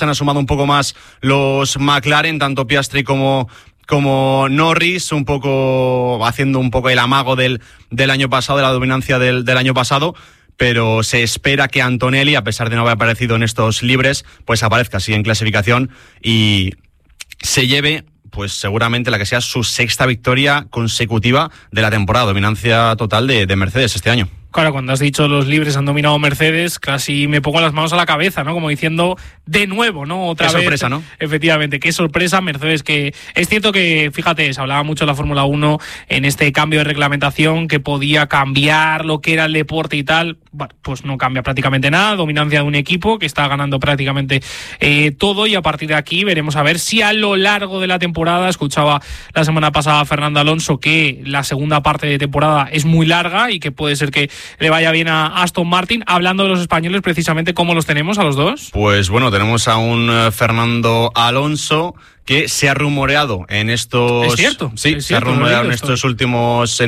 los McLaren, tanto Piastri como Norris, un poco haciendo un poco el amago del año pasado, de la dominancia del año pasado. Pero se espera que Antonelli, a pesar de no haber aparecido en estos libres, pues aparezca así en clasificación y se lleve, pues seguramente la que sea su 6ª victoria consecutiva de la temporada, dominancia total de Mercedes este año. Claro, cuando has dicho los libres han dominado Mercedes, casi me pongo las manos a la cabeza, ¿no? Como diciendo, de nuevo, ¿no? Otra vez. Qué sorpresa, ¿no? Efectivamente, qué sorpresa Mercedes, que es cierto que, fíjate, se hablaba mucho de la Fórmula 1 en este cambio de reglamentación, que podía cambiar lo que era el deporte y tal. Bueno, pues no cambia prácticamente nada, dominancia de un equipo que está ganando prácticamente todo, y a partir de aquí veremos a ver si a lo largo de la temporada, escuchaba la semana pasada a Fernando Alonso que la segunda parte de temporada es muy larga y que puede ser que le vaya bien a Aston Martin. Hablando de los españoles, precisamente, ¿cómo los tenemos a los dos? Pues bueno, tenemos a un Fernando Alonso que se ha rumoreado en estos... ¿Es cierto? Sí, ¿Es se ha rumoreado en estas últimas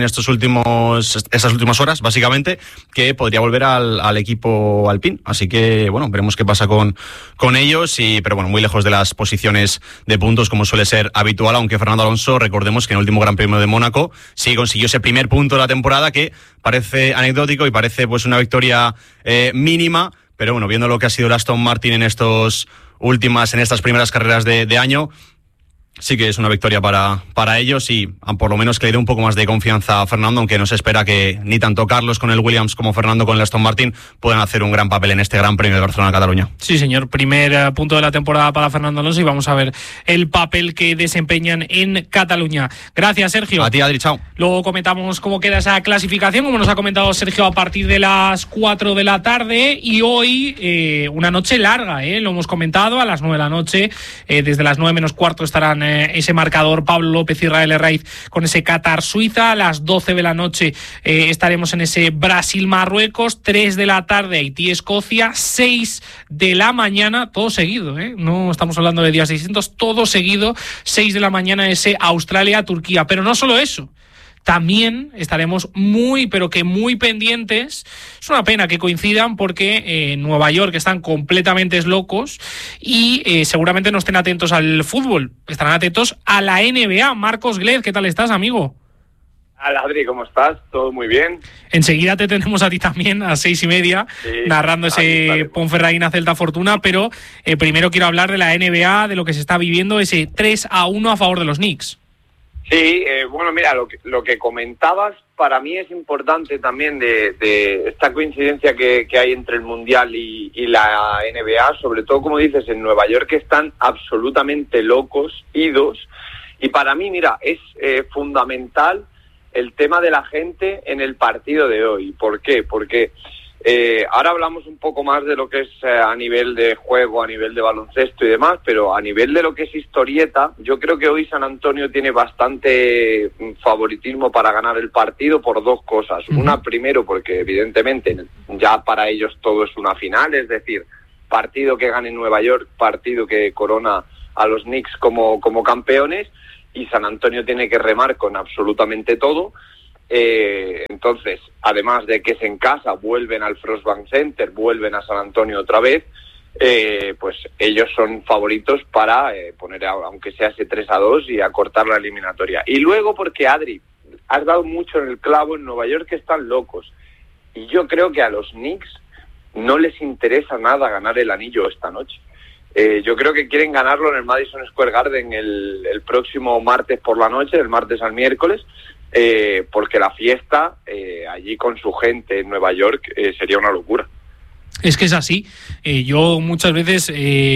horas, básicamente, que podría volver al equipo Alpine. Así que, bueno, veremos qué pasa con ellos, pero bueno, muy lejos de las posiciones de puntos, como suele ser habitual, aunque Fernando Alonso, recordemos que en el último Gran Premio de Mónaco sí consiguió ese primer punto de la temporada, que parece anecdótico y parece pues una victoria mínima, pero bueno, viendo lo que ha sido el Aston Martin en estas primeras carreras de año, sí que es una victoria para ellos, y por lo menos que le dé un poco más de confianza a Fernando, aunque no se espera que ni tanto Carlos con el Williams como Fernando con el Aston Martin puedan hacer un gran papel en este Gran Premio de Barcelona-Cataluña. Sí, señor, primer punto de la temporada para Fernando Alonso, y vamos a ver el papel que desempeñan en Cataluña. Gracias, Sergio. A ti, Adri, chao. Luego comentamos cómo queda esa clasificación, como nos ha comentado Sergio, a partir de las 4 de la tarde, y hoy una noche larga, lo hemos comentado, a las 9 de la noche, desde las 9 menos cuarto estarán ese marcador Pablo López y Israel Herraiz con ese Qatar-Suiza. A las 12 de la noche estaremos en ese Brasil-Marruecos. 3 de la tarde Haití-Escocia. 6 de la mañana, todo seguido, no estamos hablando de días distintos, todo seguido. 6 de la mañana ese Australia-Turquía. Pero no solo eso, también estaremos muy, pero que muy pendientes. Es una pena que coincidan, porque en Nueva York están completamente locos y seguramente no estén atentos al fútbol, estarán atentos a la NBA. Marcos Glez, ¿qué tal estás, amigo? Hola, Adri, ¿cómo estás? ¿Todo muy bien? Enseguida te tenemos a ti también, a 6:30, sí, narrando ese Ponferradina Celta Fortuna, pero primero quiero hablar de la NBA, de lo que se está viviendo, ese 3-1 a favor de los Knicks. Sí, bueno, mira, lo que comentabas, para mí es importante también de esta coincidencia que hay entre el Mundial y la NBA, sobre todo, como dices, en Nueva York, que están absolutamente locos, idos, Y para mí, mira, es fundamental el tema de la gente en el partido de hoy. ¿Por qué? Porque ahora hablamos un poco más de lo que es a nivel de juego, a nivel de baloncesto y demás, pero a nivel de lo que es historieta, yo creo que hoy San Antonio tiene bastante favoritismo para ganar el partido por dos cosas. Una, primero, porque evidentemente ya para ellos todo es una final, es decir, partido que gane Nueva York, partido que corona a los Knicks como campeones, y San Antonio tiene que remar con absolutamente todo. Entonces, además de que es en casa, vuelven al Frost Bank Center, vuelven a San Antonio otra vez, pues ellos son favoritos para poner, aunque sea ese 3-2 y acortar la eliminatoria. Y luego porque, Adri, has dado mucho en el clavo, en Nueva York están locos, y yo creo que a los Knicks no les interesa nada ganar el anillo esta noche. Yo creo que quieren ganarlo en el Madison Square Garden el próximo martes por la noche, del martes al miércoles, porque la fiesta allí con su gente en Nueva York sería una locura. Es que es así. Yo muchas veces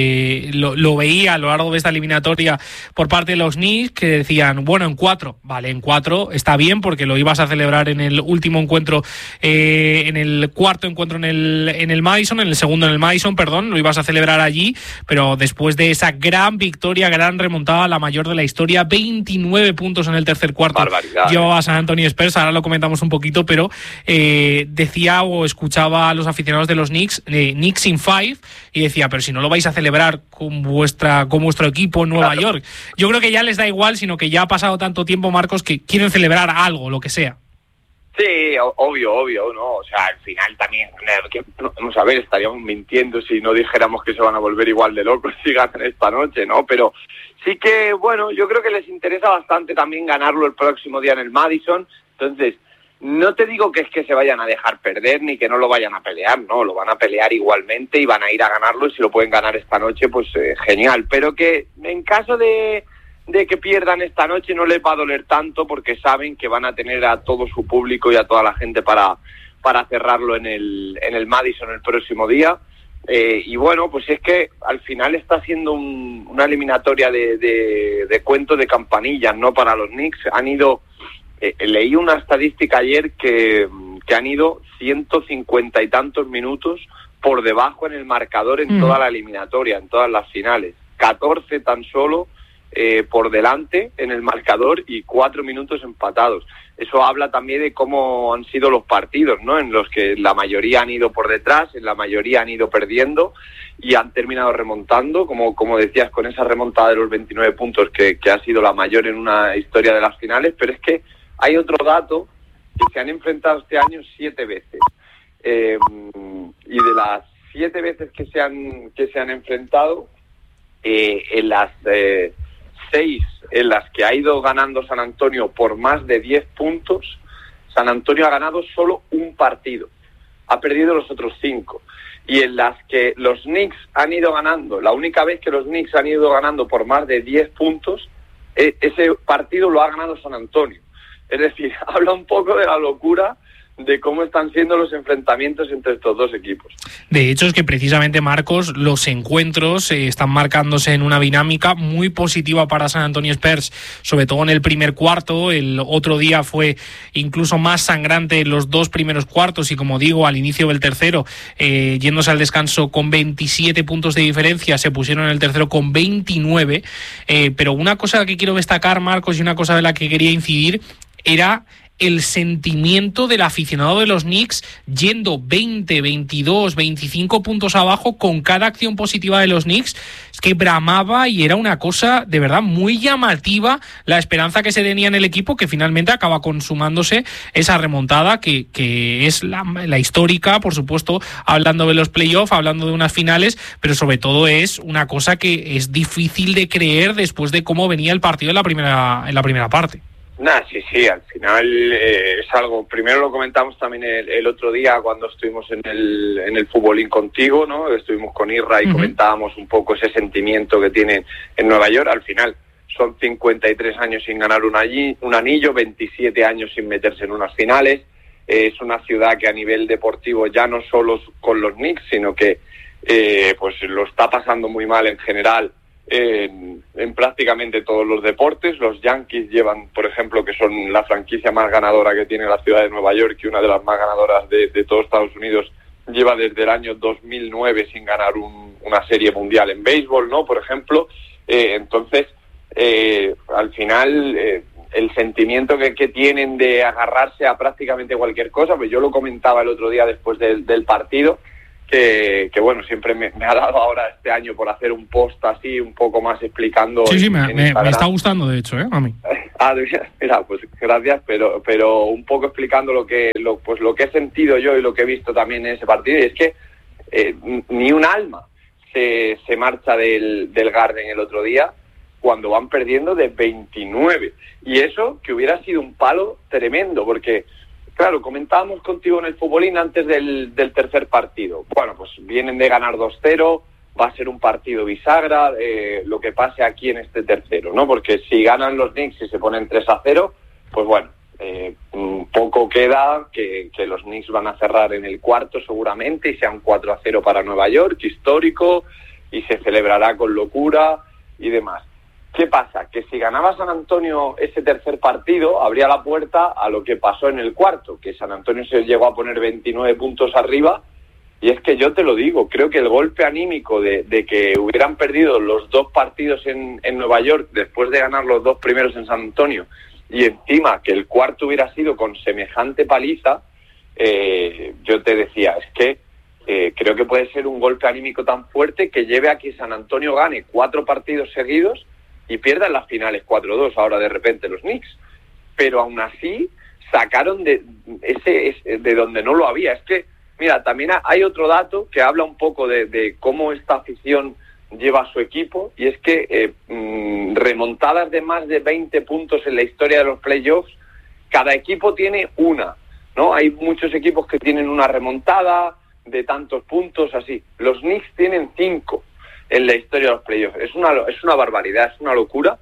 lo veía a lo largo de esta eliminatoria por parte de los Knicks, que decían, bueno, en 4, vale, en 4 está bien porque lo ibas a celebrar en el último encuentro, en el cuarto encuentro en el Madison, en el segundo en el Madison, perdón, lo ibas a celebrar allí, pero después de esa gran victoria, gran remontada, la mayor de la historia, 29 puntos en el tercer cuarto. Barbaridad. Llevaba a San Antonio Spurs, ahora lo comentamos un poquito, pero decía o escuchaba a los aficionados de los Knicks in 5, y decía, pero si no lo vais a celebrar con vuestro equipo en Nueva York. Yo creo que ya les da igual, sino que ya ha pasado tanto tiempo, Marcos, que quieren celebrar algo, lo que sea. Sí, obvio, ¿no? O sea, al final también, vamos a ver, estaríamos mintiendo si no dijéramos que se van a volver igual de locos si ganan esta noche, ¿no? Pero sí que, bueno, yo creo que les interesa bastante también ganarlo el próximo día en el Madison. Entonces, no te digo que es que se vayan a dejar perder ni que no lo vayan a pelear, no, lo van a pelear igualmente y van a ir a ganarlo, y si lo pueden ganar esta noche, pues genial. Pero que en caso de que pierdan esta noche no les va a doler tanto, porque saben que van a tener a todo su público y a toda la gente para cerrarlo en el Madison el próximo día. Y bueno, pues es que al final está siendo una eliminatoria de cuento de campanillas, ¿no? Para los Knicks han ido... leí una estadística ayer que han ido 150 y tantos minutos por debajo en el marcador en toda la eliminatoria, en todas las finales. 14 tan solo por delante en el marcador y 4 minutos empatados. Eso habla también de cómo han sido los partidos, ¿no? En los que la mayoría han ido por detrás, en la mayoría han ido perdiendo y han terminado remontando, como decías, con esa remontada de los 29 puntos que ha sido la mayor en una historia de las finales. Pero es que hay otro dato, que se han enfrentado este año 7 veces. Y de las 7 veces que se han enfrentado, en las 6 en las que ha ido ganando San Antonio por más de 10 puntos, San Antonio ha ganado solo un partido. Ha perdido los otros 5. Y en las que los Knicks han ido ganando, la única vez que los Knicks han ido ganando por más de 10 puntos, ese partido lo ha ganado San Antonio. Es decir, habla un poco de la locura de cómo están siendo los enfrentamientos entre estos dos equipos. De hecho, es que precisamente, Marcos, los encuentros están marcándose en una dinámica muy positiva para San Antonio Spurs, sobre todo en el primer cuarto. El otro día fue incluso más sangrante en los 2 primeros cuartos y, como digo, al inicio del tercero, yéndose al descanso con 27 puntos de diferencia, se pusieron en el tercero con 29. Pero una cosa que quiero destacar, Marcos, y una cosa de la que quería incidir, era el sentimiento del aficionado de los Knicks yendo 20, 22, 25 puntos abajo con cada acción positiva de los Knicks. Es que bramaba y era una cosa de verdad muy llamativa la esperanza que se tenía en el equipo, que finalmente acaba consumándose esa remontada que es la histórica, por supuesto, hablando de los playoffs, hablando de unas finales, pero sobre todo es una cosa que es difícil de creer después de cómo venía el partido en la primera parte. Sí, al final es algo, primero lo comentamos también el otro día cuando estuvimos en el futbolín contigo, ¿no? Estuvimos con Irra y comentábamos un poco ese sentimiento que tienen en Nueva York. Al final son 53 años sin ganar un anillo, 27 años sin meterse en unas finales. Es una ciudad que a nivel deportivo, ya no solo con los Knicks, sino que pues lo está pasando muy mal en general en prácticamente todos los deportes. Los Yankees llevan, por ejemplo, que son la franquicia más ganadora que tiene la ciudad de Nueva York y una de las más ganadoras de todo Estados Unidos, lleva desde el año 2009 sin ganar una serie mundial en béisbol, ¿no? Por ejemplo, entonces, al final, el sentimiento que tienen de agarrarse a prácticamente cualquier cosa, pues yo lo comentaba el otro día después del partido, que bueno, siempre me ha dado ahora este año por hacer un post así, un poco más explicando... Sí, me está gustando, de hecho, a mí. Mira, pues gracias, pero un poco explicando lo que he sentido yo y lo que he visto también en ese partido, y es que ni un alma se marcha del Garden el otro día cuando van perdiendo de 29, y eso que hubiera sido un palo tremendo, porque... Claro, comentábamos contigo en el Futbolín antes del tercer partido. Bueno, pues vienen de ganar 2-0, va a ser un partido bisagra, lo que pase aquí en este tercero, ¿no? Porque si ganan los Knicks y se ponen 3-0, pues bueno, poco queda que los Knicks van a cerrar en el cuarto seguramente y sea un 4-0 para Nueva York, histórico, y se celebrará con locura y demás. ¿Qué pasa? Que si ganaba San Antonio ese tercer partido, abría la puerta a lo que pasó en el cuarto, que San Antonio se llegó a poner 29 puntos arriba, y es que yo te lo digo, creo que el golpe anímico de que hubieran perdido los 2 partidos en Nueva York después de ganar los 2 primeros en San Antonio, y encima que el cuarto hubiera sido con semejante paliza, yo te decía, es que creo que puede ser un golpe anímico tan fuerte que lleve a que San Antonio gane 4 partidos seguidos y pierdan las finales 4-2 ahora de repente los Knicks, pero aún así sacaron de donde no lo había. Es que, mira, también hay otro dato que habla un poco de cómo esta afición lleva a su equipo, y es que remontadas de más de 20 puntos en la historia de los playoffs, cada equipo tiene una, ¿no? Hay muchos equipos que tienen una remontada de tantos puntos, así. Los Knicks tienen 5 en la historia de los playoffs. Es una barbaridad, es una locura,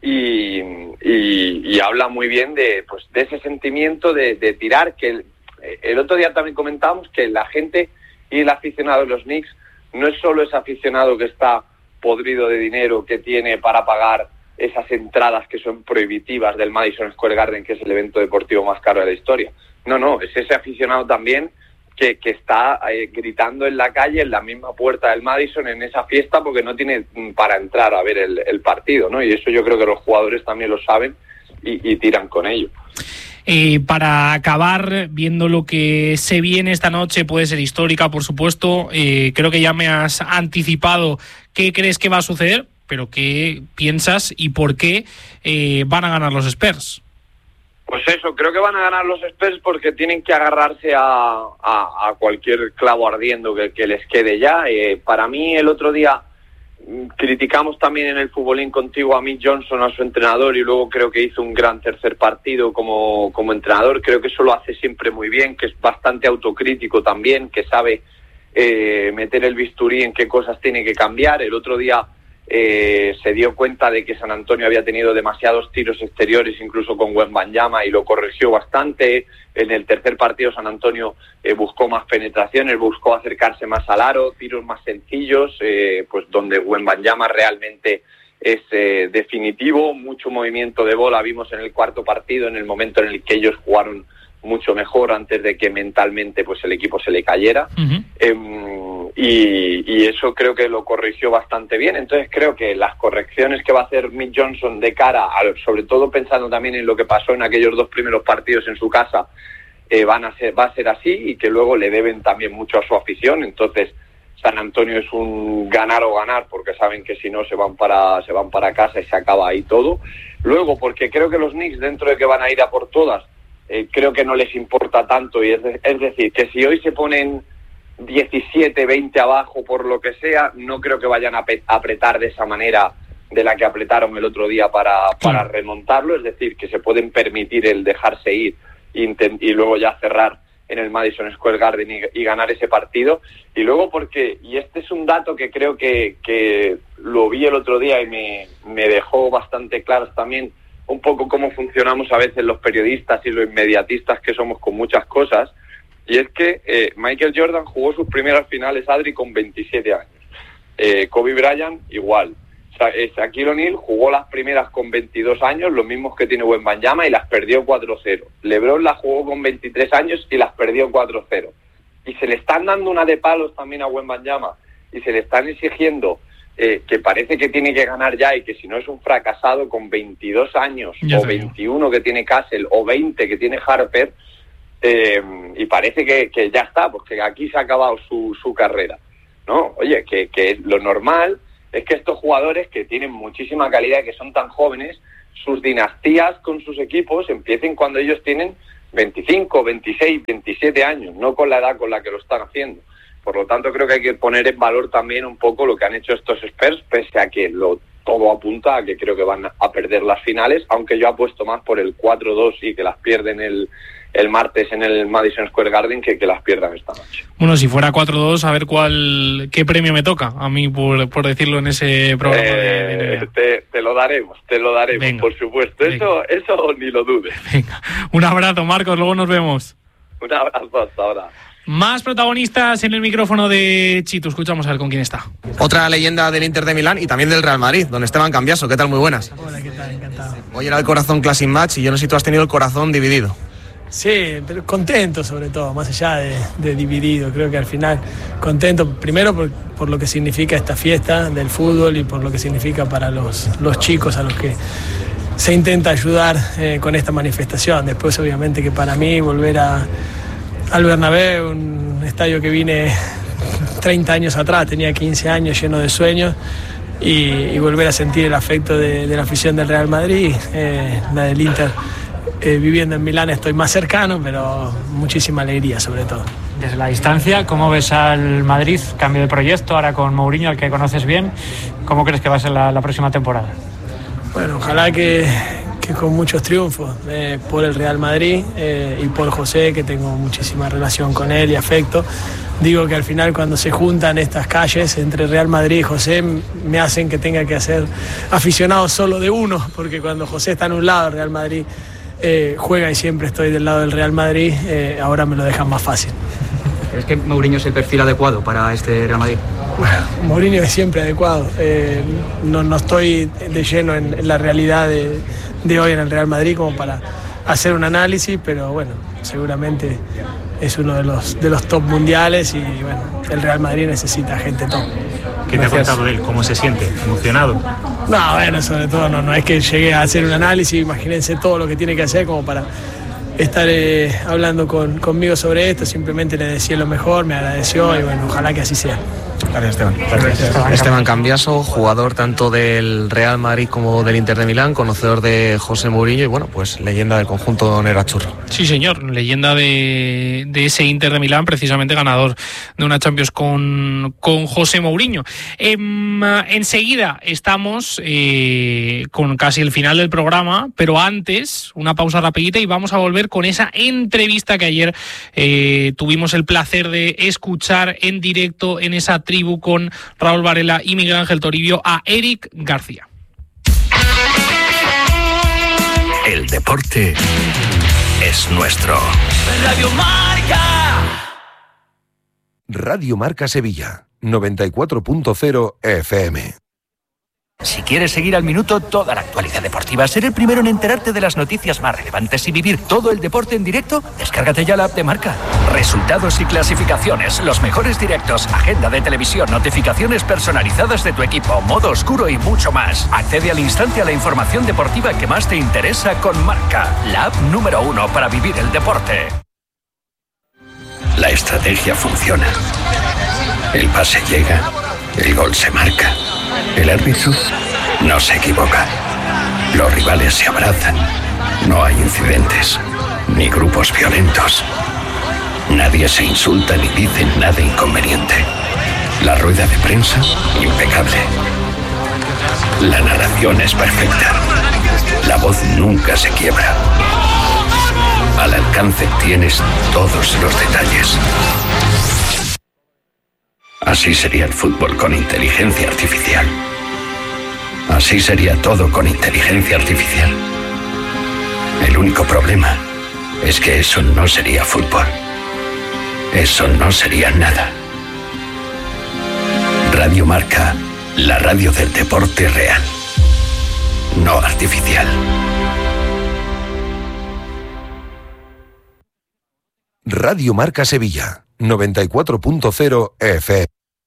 y habla muy bien de ese sentimiento de tirar, que el otro día también comentábamos que la gente y el aficionado de los Knicks no es solo ese aficionado que está podrido de dinero, que tiene para pagar esas entradas que son prohibitivas del Madison Square Garden, que es el evento deportivo más caro de la historia. No, es ese aficionado también que está gritando en la calle, en la misma puerta del Madison, en esa fiesta, porque no tiene para entrar a ver el partido, ¿no? Y eso yo creo que los jugadores también lo saben y tiran con ello. Para acabar, viendo lo que se viene esta noche, puede ser histórica, por supuesto, creo que ya me has anticipado qué crees que va a suceder, pero qué piensas y por qué van a ganar los Spurs. Pues eso, creo que van a ganar los Spurs porque tienen que agarrarse a cualquier clavo ardiendo que les quede ya. Para mí, el otro día criticamos también en el Futbolín contigo a Mick Johnson, a su entrenador, y luego creo que hizo un gran tercer partido como entrenador. Creo que eso lo hace siempre muy bien, que es bastante autocrítico también, que sabe meter el bisturí en qué cosas tiene que cambiar. El otro día se dio cuenta de que San Antonio había tenido demasiados tiros exteriores, incluso con Wembanyama, y lo corrigió bastante. En el tercer partido San Antonio buscó más penetraciones, buscó acercarse más al aro, tiros más sencillos, pues donde Wembanyama realmente es definitivo. Mucho movimiento de bola vimos en el cuarto partido, en el momento en el que ellos jugaron mucho mejor antes de que mentalmente pues el equipo se le cayera. Y eso creo que lo corrigió bastante bien. Entonces creo que las correcciones que va a hacer Mick Johnson de cara sobre todo pensando también en lo que pasó en aquellos 2 primeros partidos en su casa, va a ser así, y que luego le deben también mucho a su afición. Entonces San Antonio es un ganar o ganar, porque saben que si no se van para casa y se acaba ahí todo. Luego, porque creo que los Knicks, dentro de que van a ir a por todas, creo que no les importa tanto, y es decir, que si hoy se ponen 17-20 abajo por lo que sea, no creo que vayan a apretar de esa manera de la que apretaron el otro día para remontarlo. Es decir, que se pueden permitir el dejarse ir y luego ya cerrar en el Madison Square Garden y ganar ese partido. Y luego porque, y este es un dato que creo que lo vi el otro día y me dejó bastante claro también un poco cómo funcionamos a veces los periodistas y los inmediatistas que somos con muchas cosas, y es que Michael Jordan jugó sus primeras finales, Adri, con 27 años. Kobe Bryant igual. Shaquille O'Neal jugó las primeras con 22 años, los mismos que tiene Wembanyama, y las perdió 4-0. LeBron las jugó con 23 años y las perdió 4-0. Y se le están dando una de palos también a Wembanyama, y se le están exigiendo que parece que tiene que ganar ya, y que si no es un fracasado con 22 años, o 21 que tiene Castle, o 20 que tiene Harper, y parece que ya está, porque aquí se ha acabado su carrera, ¿no? Oye, que lo normal es que estos jugadores que tienen muchísima calidad, que son tan jóvenes, sus dinastías con sus equipos empiecen cuando ellos tienen 25, 26, 27 años, no con la edad con la que lo están haciendo. Por lo tanto, creo que hay que poner en valor también un poco lo que han hecho estos Spurs, pese a que todo apunta a que creo que van a perder las finales, aunque yo apuesto más por el 4-2 y que las pierden el martes en el Madison Square Garden que las pierdan esta noche. Bueno, si fuera 4-2, a ver qué premio me toca a mí por decirlo en ese programa de NBA. Te lo daremos, venga, por supuesto. Eso ni lo dudes. Venga. Un abrazo, Marcos, luego nos vemos. Un abrazo, hasta ahora. Más protagonistas en el micrófono de Chitu. Escuchamos a ver con quién está. Otra leyenda del Inter de Milán y también del Real Madrid, don Esteban Cambiaso. ¿Qué tal? Muy buenas. Hola, ¿qué tal? Encantado. Hoy era el Corazón Classic Match y yo no sé si tú has tenido el corazón dividido. Sí, pero contento sobre todo, más allá de dividido. Creo que al final contento, primero por lo que significa esta fiesta del fútbol y por lo que significa para los chicos a los que se intenta ayudar con esta manifestación. Después, obviamente, que para mí volver al Bernabéu, un estadio que vine 30 años atrás, tenía 15 años, lleno de sueños, y volver a sentir el afecto de la afición del Real Madrid, la del Inter. Viviendo en Milán estoy más cercano, pero muchísima alegría sobre todo. Desde la distancia, ¿cómo ves al Madrid? Cambio de proyecto, ahora con Mourinho, al que conoces bien. ¿Cómo crees que va a ser la próxima temporada? Bueno, ojalá que con muchos triunfos por el Real Madrid y por José, que tengo muchísima relación con él y afecto. Digo que al final, cuando se juntan estas calles entre Real Madrid y José, me hacen que tenga que ser aficionado solo de uno, porque cuando José está en un lado, el Real Madrid juega y siempre estoy del lado del Real Madrid, ahora me lo dejan más fácil. ¿Crees que Mourinho es el perfil adecuado para este Real Madrid? Bueno, Mourinho es siempre adecuado. No estoy de lleno en la realidad de hoy en el Real Madrid como para hacer un análisis, pero bueno, seguramente es uno de los top mundiales y bueno, el Real Madrid necesita gente top. ¿Qué te ha contado de él? ¿Cómo se siente? ¿Emocionado? No, bueno, sobre todo no es que llegue a hacer un análisis, imagínense todo lo que tiene que hacer como para estar hablando conmigo sobre esto. Simplemente le decía lo mejor, me agradeció y bueno, ojalá que así sea. Gracias, Esteban. Gracias. Esteban Cambiaso, jugador tanto del Real Madrid como del Inter de Milán, conocedor de José Mourinho y bueno, pues leyenda del conjunto Nerazzurro. Sí, señor, leyenda de ese Inter de Milán, precisamente ganador de una Champions con José Mourinho. Enseguida estamos con casi el final del programa, pero antes una pausa rapidita y vamos a volver con esa entrevista que ayer tuvimos el placer de escuchar en directo en esa tribu con Raúl Varela y Miguel Ángel Toribio a Eric García. El deporte es nuestro. Radio Marca. Radio Marca Sevilla, 94.0 FM. Si quieres seguir al minuto toda la actualidad deportiva, ser el primero en enterarte de las noticias más relevantes y vivir todo el deporte en directo, descárgate ya la app de Marca. Resultados y clasificaciones, los mejores directos, agenda de televisión, notificaciones personalizadas de tu equipo, modo oscuro y mucho más. Accede al instante a la información deportiva que más te interesa con Marca, la app número 1 para vivir el deporte. La estrategia funciona. El pase llega, el gol se marca. El árbitro no se equivoca. Los rivales se abrazan. No hay incidentes, ni grupos violentos. Nadie se insulta ni dice nada inconveniente. La rueda de prensa, impecable. La narración es perfecta. La voz nunca se quiebra. Al alcance tienes todos los detalles. Así sería el fútbol con inteligencia artificial. Así sería todo con inteligencia artificial. El único problema es que eso no sería fútbol. Eso no sería nada. Radio Marca La radio del deporte real, no artificial. Radio Marca Sevilla, 94.0 FM.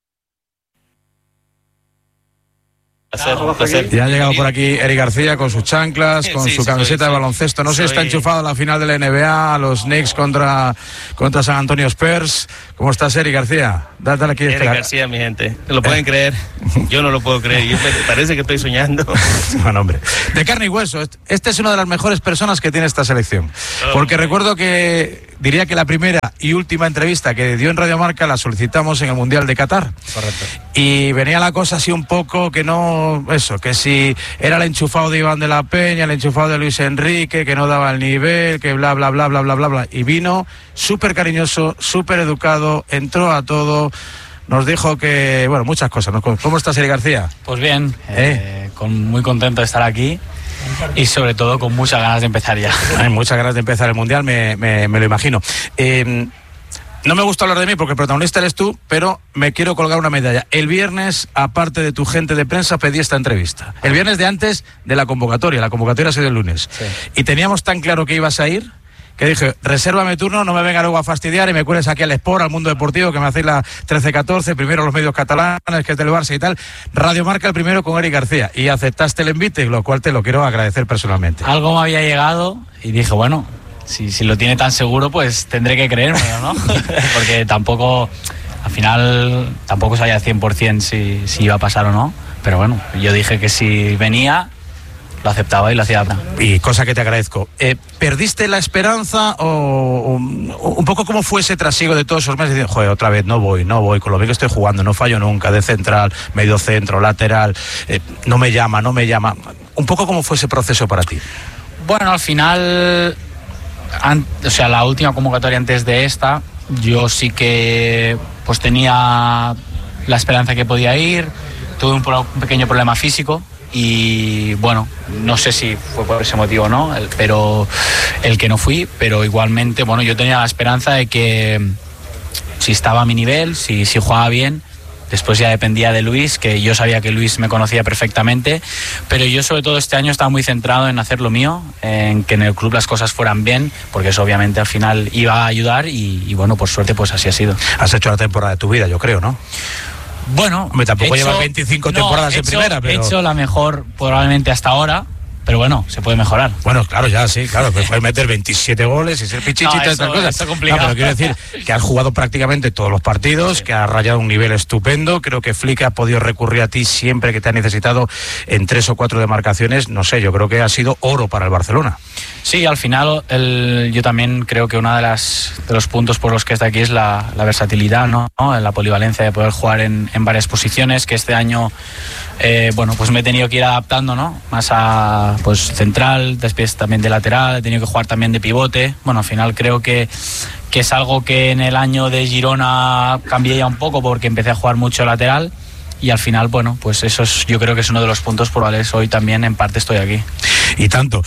Ya ha llegado por aquí Eric García con sus chanclas, con su camiseta de baloncesto. No sé, está enchufado a la final de la NBA, a los Knicks contra San Antonio Spurs. ¿Cómo estás, Eric García? Dale aquí. Eric García, mi gente. ¿Lo pueden creer? Yo no lo puedo creer. Parece que estoy soñando. Bueno, hombre. De carne y hueso. Este es una de las mejores personas que tiene esta selección. Porque recuerdo que, diría que la primera y última entrevista que dio en Radio Marca la solicitamos en el Mundial de Qatar. Correcto. Y venía la cosa así un poco que no, eso, que si era el enchufado de Iván de la Peña, el enchufado de Luis Enrique, que no daba el nivel, que bla, bla, bla, bla, bla, bla, bla. Y vino súper cariñoso, súper educado, entró a todo, nos dijo que, bueno, muchas cosas. ¿Cómo estás, Eric García? Pues bien, muy contento de estar aquí y sobre todo con muchas ganas de empezar ya. Hay muchas ganas de empezar el Mundial, me lo imagino. No me gusta hablar de mí porque el protagonista eres tú, pero me quiero colgar una medalla. El viernes, aparte de tu gente de prensa, pedí esta entrevista. El viernes de antes de la convocatoria ha sido el lunes. Sí. Y teníamos tan claro que ibas a ir, que dije, resérvame turno, no me venga luego a fastidiar y me cueles aquí al Sport, al Mundo Deportivo, que me hacéis la 13-14, primero los medios catalanes, que es del Barça y tal. Radio Marca el primero con Eric García. Y aceptaste el invite, lo cual te lo quiero agradecer personalmente. Algo me había llegado y dije, bueno, si lo tiene tan seguro, pues tendré que creérmelo, ¿no? Porque tampoco, al final, tampoco sabía al 100% si iba a pasar o no. Pero bueno, yo dije que si venía, lo aceptaba y lo hacía. Y cosa que te agradezco. ¿Perdiste la esperanza o un poco cómo fue ese trasiego de todos esos meses? Diciendo, joder, otra vez no voy, con lo bien que estoy jugando, no fallo nunca, de central, medio centro, lateral, no me llama. Un poco cómo fue ese proceso para ti. Bueno, al final, la última convocatoria antes de esta, yo sí que pues tenía la esperanza que podía ir. Tuve un pequeño problema físico y bueno, no sé si fue por ese motivo o no, pero el que no fui, pero igualmente, bueno, yo tenía la esperanza de que si estaba a mi nivel, si jugaba bien. Después ya dependía de Luis, que yo sabía que Luis me conocía perfectamente, pero yo sobre todo este año estaba muy centrado en hacer lo mío, en que en el club las cosas fueran bien, porque eso obviamente al final iba a ayudar y bueno, por suerte pues así ha sido. Has hecho la temporada de tu vida, yo creo, ¿no? Bueno, tampoco llevas 25 temporadas en primera, pero... He hecho la mejor probablemente hasta ahora, pero bueno, se puede mejorar. Bueno, claro, ya sí, claro, puedes meter 27 goles y ser pichichi y todas estas cosas. Eso es complicado. No, pero quiero decir que has jugado prácticamente todos los partidos, sí, que has rayado un nivel estupendo. Creo que Flick ha podido recurrir a ti siempre que te ha necesitado en 3 o 4 demarcaciones. No sé, yo creo que ha sido oro para el Barcelona. Sí, al final yo también creo que uno de los puntos por los que está aquí es la versatilidad, ¿no? La polivalencia de poder jugar en varias posiciones, que este año bueno, pues me he tenido que ir adaptando, ¿no? Más a pues central, después también de lateral, he tenido que jugar también de pivote. Bueno, al final creo que es algo que en el año de Girona cambié ya un poco porque empecé a jugar mucho lateral. Y al final, bueno, pues eso yo creo que es uno de los puntos por los cuales hoy también en parte estoy aquí. Y tanto.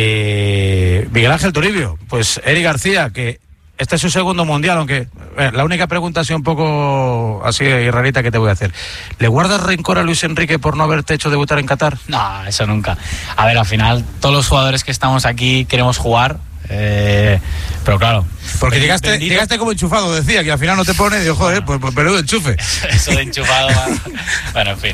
Miguel Ángel Toribio, pues Eric García, que este es su segundo mundial, aunque la única pregunta así un poco así rarita que te voy a hacer. ¿Le guardas rencor a Luis Enrique por no haberte hecho debutar en Qatar? No, eso nunca. A ver, al final todos los jugadores que estamos aquí queremos jugar. Pero claro, porque llegaste como enchufado, decía, que al final no te pone, digo, joder, pues peludo enchufe. Eso de enchufado, bueno, en fin.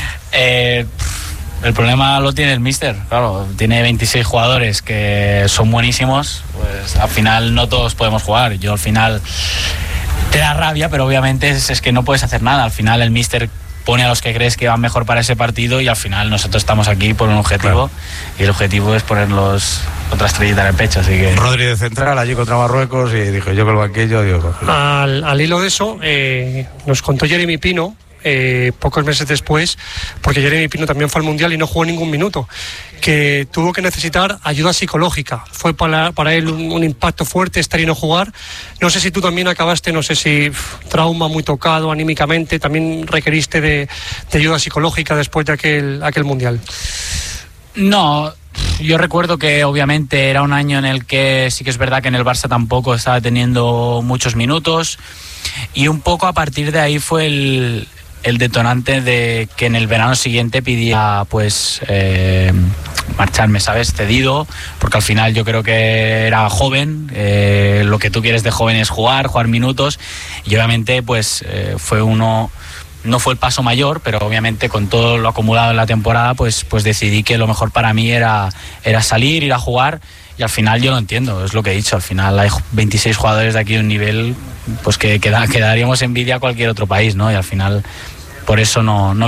El problema lo tiene el míster, claro, tiene 26 jugadores que son buenísimos, pues al final no todos podemos jugar. Yo al final te da rabia, pero obviamente es que no puedes hacer nada. Al final el míster pone a los que crees que van mejor para ese partido y al final nosotros estamos aquí por un objetivo, claro, y el objetivo es ponerlos otra estrellita en el pecho, así que... Rodri de central allí contra Marruecos y dijo, yo con el banquillo, digo... Al hilo de eso, nos contó Jeremy Pino, pocos meses después, porque Jeremy Pino también fue al Mundial y no jugó ningún minuto, que tuvo que necesitar ayuda psicológica. Fue para él un impacto fuerte estar y no jugar. No sé si tú también acabaste, no sé si trauma muy tocado anímicamente, también requeriste de ayuda psicológica después de aquel Mundial. No, yo recuerdo que obviamente era un año en el que sí que es verdad que en el Barça tampoco estaba teniendo muchos minutos y un poco a partir de ahí fue el detonante de que en el verano siguiente pidiera pues marcharme, ¿sabes? Cedido, porque al final yo creo que era joven, lo que tú quieres de joven es jugar minutos, y obviamente pues no fue el paso mayor, pero obviamente con todo lo acumulado en la temporada pues decidí que lo mejor para mí era salir, ir a jugar, y al final yo lo entiendo, es lo que he dicho, al final hay 26 jugadores de aquí de un nivel pues que daríamos envidia a cualquier otro país, ¿no? Y al final por eso no